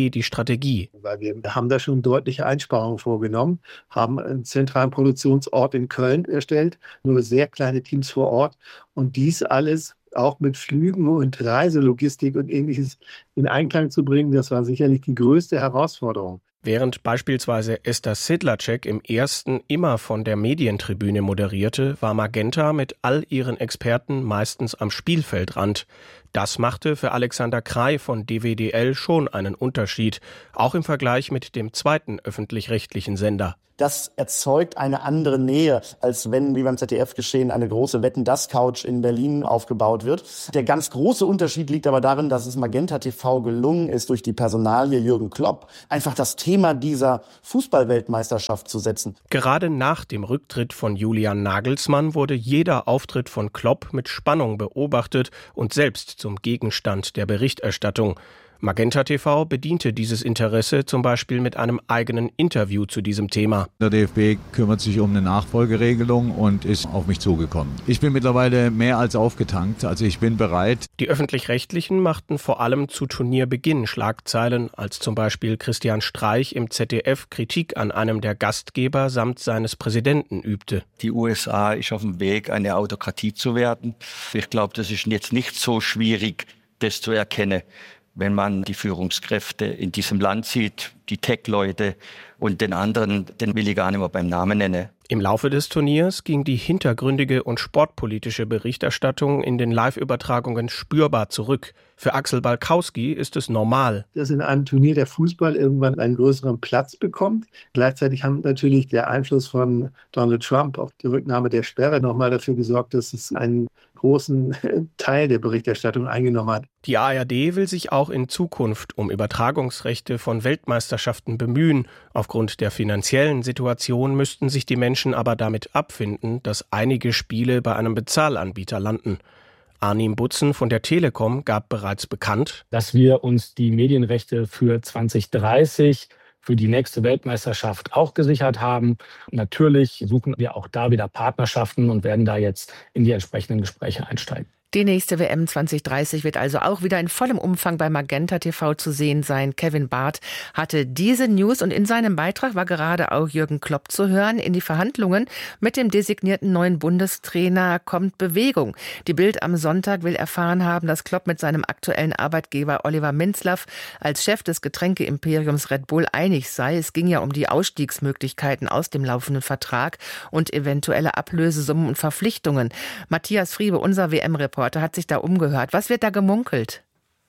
B die Strategie. Weil wir haben da schon deutliche Einsparungen vorgenommen, haben einen zentralen Produktionsort in Köln erstellt, nur sehr kleine Teams vor Ort und dies alles auch mit Flügen und Reiselogistik und Ähnliches in Einklang zu bringen, das war sicherlich die größte Herausforderung. Während beispielsweise Esther Sedlacek im ersten immer von der Medientribüne moderierte, war Magenta mit all ihren Experten meistens am Spielfeldrand. Das machte für Alexander Krey von D W D L schon einen Unterschied, auch im Vergleich mit dem zweiten öffentlich-rechtlichen Sender. Das erzeugt eine andere Nähe, als wenn, wie beim Z D F geschehen, eine große Wetten-dass-Couch in Berlin aufgebaut wird. Der ganz große Unterschied liegt aber darin, dass es Magenta T V gelungen ist, durch die Personalie Jürgen Klopp einfach das Thema dieser Fußball-Weltmeisterschaft zu setzen. Gerade nach dem Rücktritt von Julian Nagelsmann wurde jeder Auftritt von Klopp mit Spannung beobachtet und selbst zum Gegenstand der Berichterstattung. Magenta T V bediente dieses Interesse zum Beispiel mit einem eigenen Interview zu diesem Thema. Der D F B kümmert sich um eine Nachfolgeregelung und ist auf mich zugekommen. Ich bin mittlerweile mehr als aufgetankt, also ich bin bereit. Die Öffentlich-Rechtlichen machten vor allem zu Turnierbeginn Schlagzeilen, als zum Beispiel Christian Streich im Z D F Kritik an einem der Gastgeber samt seines Präsidenten übte. Die U S A ist auf dem Weg, eine Autokratie zu werden. Ich glaube, das ist jetzt nicht so schwierig, das zu erkennen, wenn man die Führungskräfte in diesem Land sieht, die Tech-Leute und den anderen, den will ich gar nicht mehr beim Namen nennen. Im Laufe des Turniers ging die hintergründige und sportpolitische Berichterstattung in den Live-Übertragungen spürbar zurück. Für Axel Balkowski ist es normal, dass in einem Turnier der Fußball irgendwann einen größeren Platz bekommt. Gleichzeitig hat natürlich der Einfluss von Donald Trump auf die Rücknahme der Sperre nochmal dafür gesorgt, dass es einen großen Teil der Berichterstattung eingenommen hat. Die A R D will sich auch in Zukunft um Übertragungsrechte von Weltmeisterschaften bemühen. Aufgrund der finanziellen Situation müssten sich die Menschen aber damit abfinden, dass einige Spiele bei einem Bezahlanbieter landen. Arnim Butzen von der Telekom gab bereits bekannt, dass wir uns die Medienrechte für zwanzig dreißig für die nächste Weltmeisterschaft auch gesichert haben. Und natürlich suchen wir auch da wieder Partnerschaften und werden da jetzt in die entsprechenden Gespräche einsteigen. Die nächste W M zwanzig dreißig wird also auch wieder in vollem Umfang bei Magenta T V zu sehen sein. Kevin Barth hatte diese News und in seinem Beitrag war gerade auch Jürgen Klopp zu hören. In die Verhandlungen mit dem designierten neuen Bundestrainer kommt Bewegung. Die Bild am Sonntag will erfahren haben, dass Klopp mit seinem aktuellen Arbeitgeber Oliver Minzlaff als Chef des Getränkeimperiums Red Bull einig sei. Es ging ja um die Ausstiegsmöglichkeiten aus dem laufenden Vertrag und eventuelle Ablösesummen und Verpflichtungen. Matthias Friebe, unser W M-Reporter, hat sich da umgehört. Was wird da gemunkelt?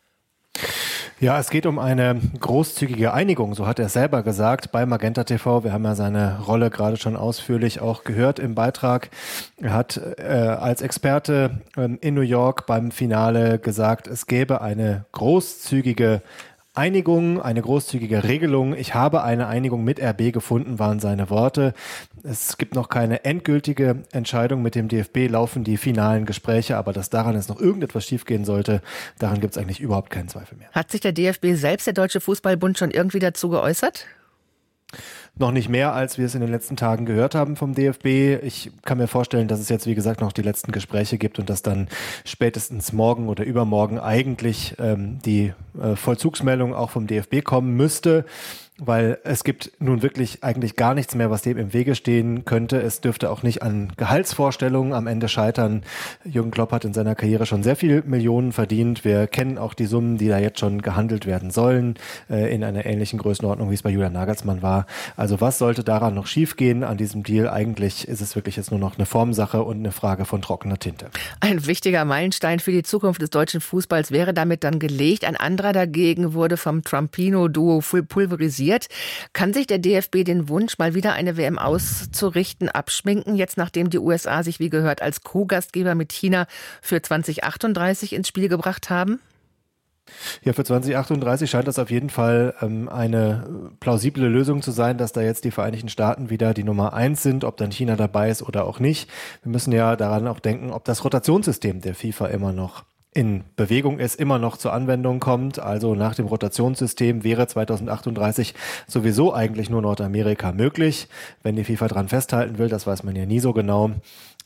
Ja, es geht um eine großzügige Einigung, so hat er selber gesagt bei Magenta T V. Wir haben ja seine Rolle gerade schon ausführlich auch gehört im Beitrag. Er hat äh, als Experte ähm, in New York beim Finale gesagt, es gäbe eine großzügige Einigung, eine großzügige Regelung. Ich habe eine Einigung mit R B gefunden, waren seine Worte. Es gibt noch keine endgültige Entscheidung. Mit dem D F B laufen die finalen Gespräche, aber dass daran jetzt noch irgendetwas schiefgehen sollte, daran gibt es eigentlich überhaupt keinen Zweifel mehr. Hat sich der D F B selbst, der Deutsche Fußballbund, schon irgendwie dazu geäußert? Noch nicht mehr, als wir es in den letzten Tagen gehört haben vom D F B. Ich kann mir vorstellen, dass es jetzt, wie gesagt, noch die letzten Gespräche gibt und dass dann spätestens morgen oder übermorgen eigentlich ähm, die äh, Vollzugsmeldung auch vom D F B kommen müsste. Weil es gibt nun wirklich eigentlich gar nichts mehr, was dem im Wege stehen könnte. Es dürfte auch nicht an Gehaltsvorstellungen am Ende scheitern. Jürgen Klopp hat in seiner Karriere schon sehr viel Millionen verdient. Wir kennen auch die Summen, die da jetzt schon gehandelt werden sollen, äh, in einer ähnlichen Größenordnung, wie es bei Julian Nagelsmann war. Also was sollte daran noch schiefgehen an diesem Deal? Eigentlich ist es wirklich jetzt nur noch eine Formsache und eine Frage von trockener Tinte. Ein wichtiger Meilenstein für die Zukunft des deutschen Fußballs wäre damit dann gelegt. Ein anderer dagegen wurde vom Trampino-Duo pulverisiert. Kann sich der D F B den Wunsch, mal wieder eine W M auszurichten, abschminken, jetzt nachdem die U S A sich wie gehört als Co-Gastgeber mit China für zwanzig achtunddreißig ins Spiel gebracht haben? Ja, für zwanzig achtunddreißig scheint das auf jeden Fall ähm, eine plausible Lösung zu sein, dass da jetzt die Vereinigten Staaten wieder die Nummer eins sind, ob dann China dabei ist oder auch nicht. Wir müssen ja daran auch denken, ob das Rotationssystem der FIFA immer noch in Bewegung ist, immer noch zur Anwendung kommt. Also nach dem Rotationssystem wäre zwanzig achtunddreißig sowieso eigentlich nur Nordamerika möglich. Wenn die FIFA dran festhalten will, das weiß man ja nie so genau.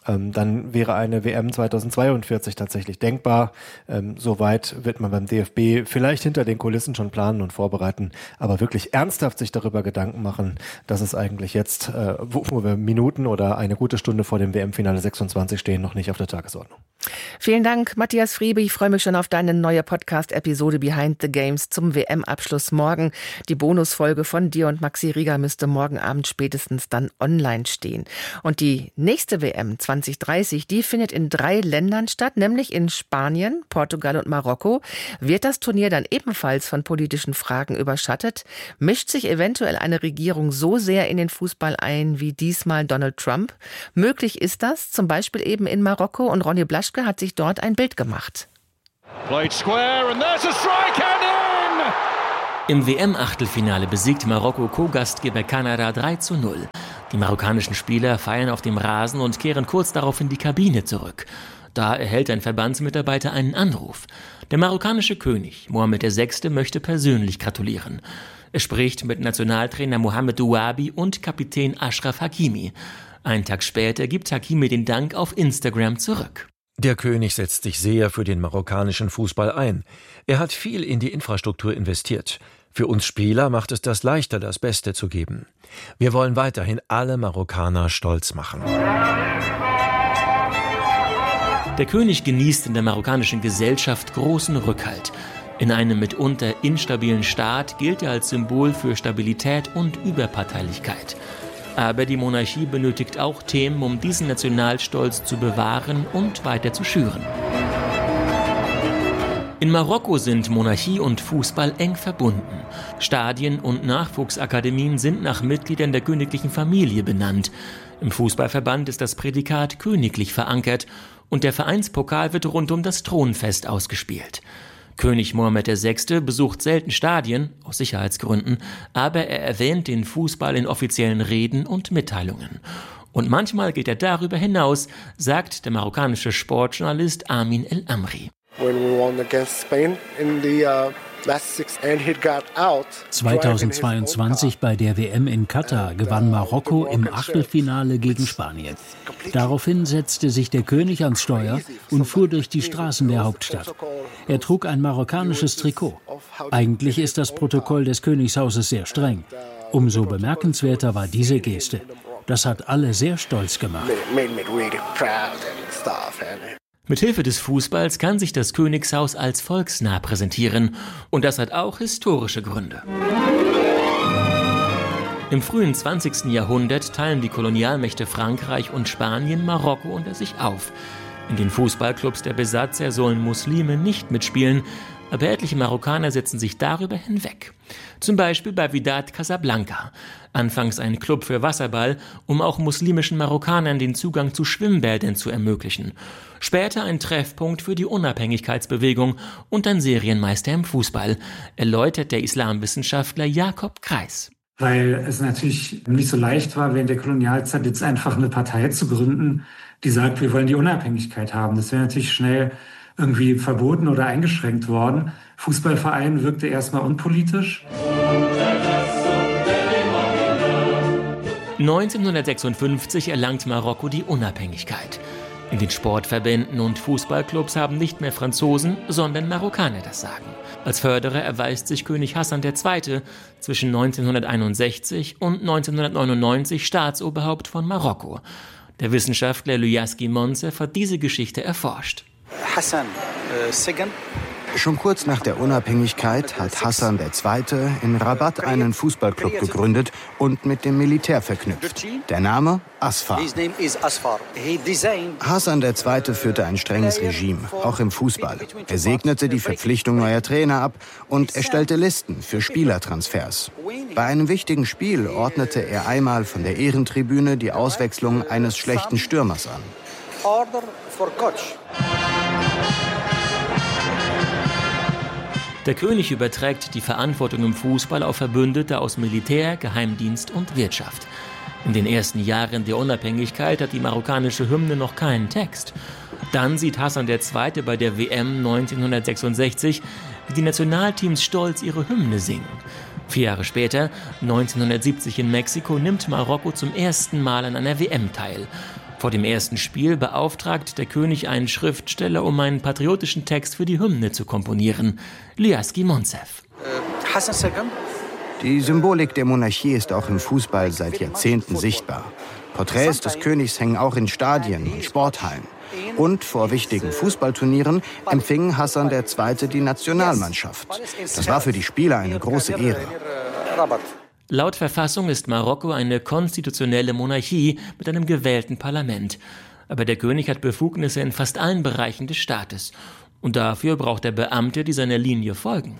ähm, dann wäre eine W M zweitausendzweiundvierzig tatsächlich denkbar. Ähm, Soweit wird man beim D F B vielleicht hinter den Kulissen schon planen und vorbereiten, aber wirklich ernsthaft sich darüber Gedanken machen, dass es eigentlich jetzt, äh, wo, wo wir Minuten oder eine gute Stunde vor dem W M-Finale sechsundzwanzig stehen, noch nicht auf der Tagesordnung. Vielen Dank, Matthias Friebe. Ich freue mich schon auf deine neue Podcast-Episode Behind the Games zum W M-Abschluss morgen. Die Bonusfolge von dir und Maxi Rieger müsste morgen Abend spätestens dann online stehen. Und die nächste W M zwanzig dreißig, die findet in drei Ländern statt, nämlich in Spanien, Portugal und Marokko. Wird das Turnier dann ebenfalls von politischen Fragen überschattet? Mischt sich eventuell eine Regierung so sehr in den Fußball ein wie diesmal Donald Trump? Möglich ist das, zum Beispiel eben in Marokko, und Ronny Blaschke hat sich dort ein Bild gemacht. Im W M-Achtelfinale besiegt Marokko Co-Gastgeber Kanada drei zu null. Die marokkanischen Spieler feiern auf dem Rasen und kehren kurz darauf in die Kabine zurück. Da erhält ein Verbandsmitarbeiter einen Anruf. Der marokkanische König, Mohammed der Sechste, möchte persönlich gratulieren. Er spricht mit Nationaltrainer Mohamed Ouabi und Kapitän Achraf Hakimi. Einen Tag später gibt Hakimi den Dank auf Instagram zurück. Der König setzt sich sehr für den marokkanischen Fußball ein. Er hat viel in die Infrastruktur investiert. Für uns Spieler macht es das leichter, das Beste zu geben. Wir wollen weiterhin alle Marokkaner stolz machen. Der König genießt in der marokkanischen Gesellschaft großen Rückhalt. In einem mitunter instabilen Staat gilt er als Symbol für Stabilität und Überparteilichkeit. Aber die Monarchie benötigt auch Themen, um diesen Nationalstolz zu bewahren und weiter zu schüren. In Marokko sind Monarchie und Fußball eng verbunden. Stadien und Nachwuchsakademien sind nach Mitgliedern der königlichen Familie benannt. Im Fußballverband ist das Prädikat königlich verankert und der Vereinspokal wird rund um das Thronfest ausgespielt. König Mohammed der Sechste besucht selten Stadien, aus Sicherheitsgründen, aber er erwähnt den Fußball in offiziellen Reden und Mitteilungen. Und manchmal geht er darüber hinaus, sagt der marokkanische Sportjournalist Amin El Amri. zweitausendzweiundzwanzig bei der W M in Katar gewann Marokko im Achtelfinale gegen Spanien. Daraufhin setzte sich der König ans Steuer und fuhr durch die Straßen der Hauptstadt. Er trug ein marokkanisches Trikot. Eigentlich ist das Protokoll des Königshauses sehr streng. Umso bemerkenswerter war diese Geste. Das hat alle sehr stolz gemacht. Mithilfe des Fußballs kann sich das Königshaus als volksnah präsentieren. Und das hat auch historische Gründe. Im frühen zwanzigsten Jahrhundert teilen die Kolonialmächte Frankreich und Spanien Marokko unter sich auf. In den Fußballclubs der Besatzer sollen Muslime nicht mitspielen, aber etliche Marokkaner setzen sich darüber hinweg. Zum Beispiel bei Wydad Casablanca. Anfangs ein Club für Wasserball, um auch muslimischen Marokkanern den Zugang zu Schwimmbädern zu ermöglichen. Später ein Treffpunkt für die Unabhängigkeitsbewegung und ein Serienmeister im Fußball, erläutert der Islamwissenschaftler Jakob Kreis. Weil es natürlich nicht so leicht war, während der Kolonialzeit jetzt einfach eine Partei zu gründen, die sagt, wir wollen die Unabhängigkeit haben. Das wäre natürlich schnell irgendwie verboten oder eingeschränkt worden. Fußballverein wirkte erstmal unpolitisch. neunzehnhundertsechsundfünfzig erlangt Marokko die Unabhängigkeit. In den Sportverbänden und Fußballclubs haben nicht mehr Franzosen, sondern Marokkaner das Sagen. Als Förderer erweist sich König Hassan der Zweite zwischen neunzehnhunderteinundsechzig und neunzehnhundertneunundneunzig Staatsoberhaupt von Marokko. Der Wissenschaftler Lyaski Monsef hat diese Geschichte erforscht. Hassan äh, Schon kurz nach der Unabhängigkeit hat Hassan der Zweite in Rabat einen Fußballclub gegründet und mit dem Militär verknüpft. Der Name Asfar. Hassan der Zweite führte ein strenges Regime, auch im Fußball. Er segnete die Verpflichtung neuer Trainer ab und erstellte Listen für Spielertransfers. Bei einem wichtigen Spiel ordnete er einmal von der Ehrentribüne die Auswechslung eines schlechten Stürmers an. Der König überträgt die Verantwortung im Fußball auf Verbündete aus Militär, Geheimdienst und Wirtschaft. In den ersten Jahren der Unabhängigkeit hat die marokkanische Hymne noch keinen Text. Dann sieht Hassan der Zweite bei der W M neunzehnhundertsechsundsechzig, wie die Nationalteams stolz ihre Hymne singen. Vier Jahre später, neunzehnhundertsiebzig in Mexiko, nimmt Marokko zum ersten Mal an einer W M teil. Vor dem ersten Spiel beauftragt der König einen Schriftsteller, um einen patriotischen Text für die Hymne zu komponieren. Liaski Monsef. Die Symbolik der Monarchie ist auch im Fußball seit Jahrzehnten sichtbar. Porträts des Königs hängen auch in Stadien und Sporthallen. Und vor wichtigen Fußballturnieren empfing Hassan der Zweite die Nationalmannschaft. Das war für die Spieler eine große Ehre. Laut Verfassung ist Marokko eine konstitutionelle Monarchie mit einem gewählten Parlament. Aber der König hat Befugnisse in fast allen Bereichen des Staates. Und dafür braucht er Beamte, die seiner Linie folgen.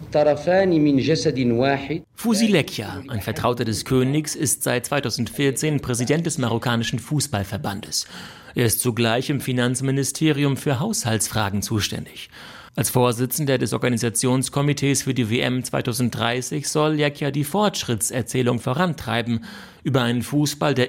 Fouzi Lekja, ein Vertrauter des Königs, ist seit zweitausendvierzehn Präsident des marokkanischen Fußballverbandes. Er ist zugleich im Finanzministerium für Haushaltsfragen zuständig. Als Vorsitzender des Organisationskomitees für die W M zweitausenddreißig soll Lekja die Fortschrittserzählung vorantreiben über einen Fußball, der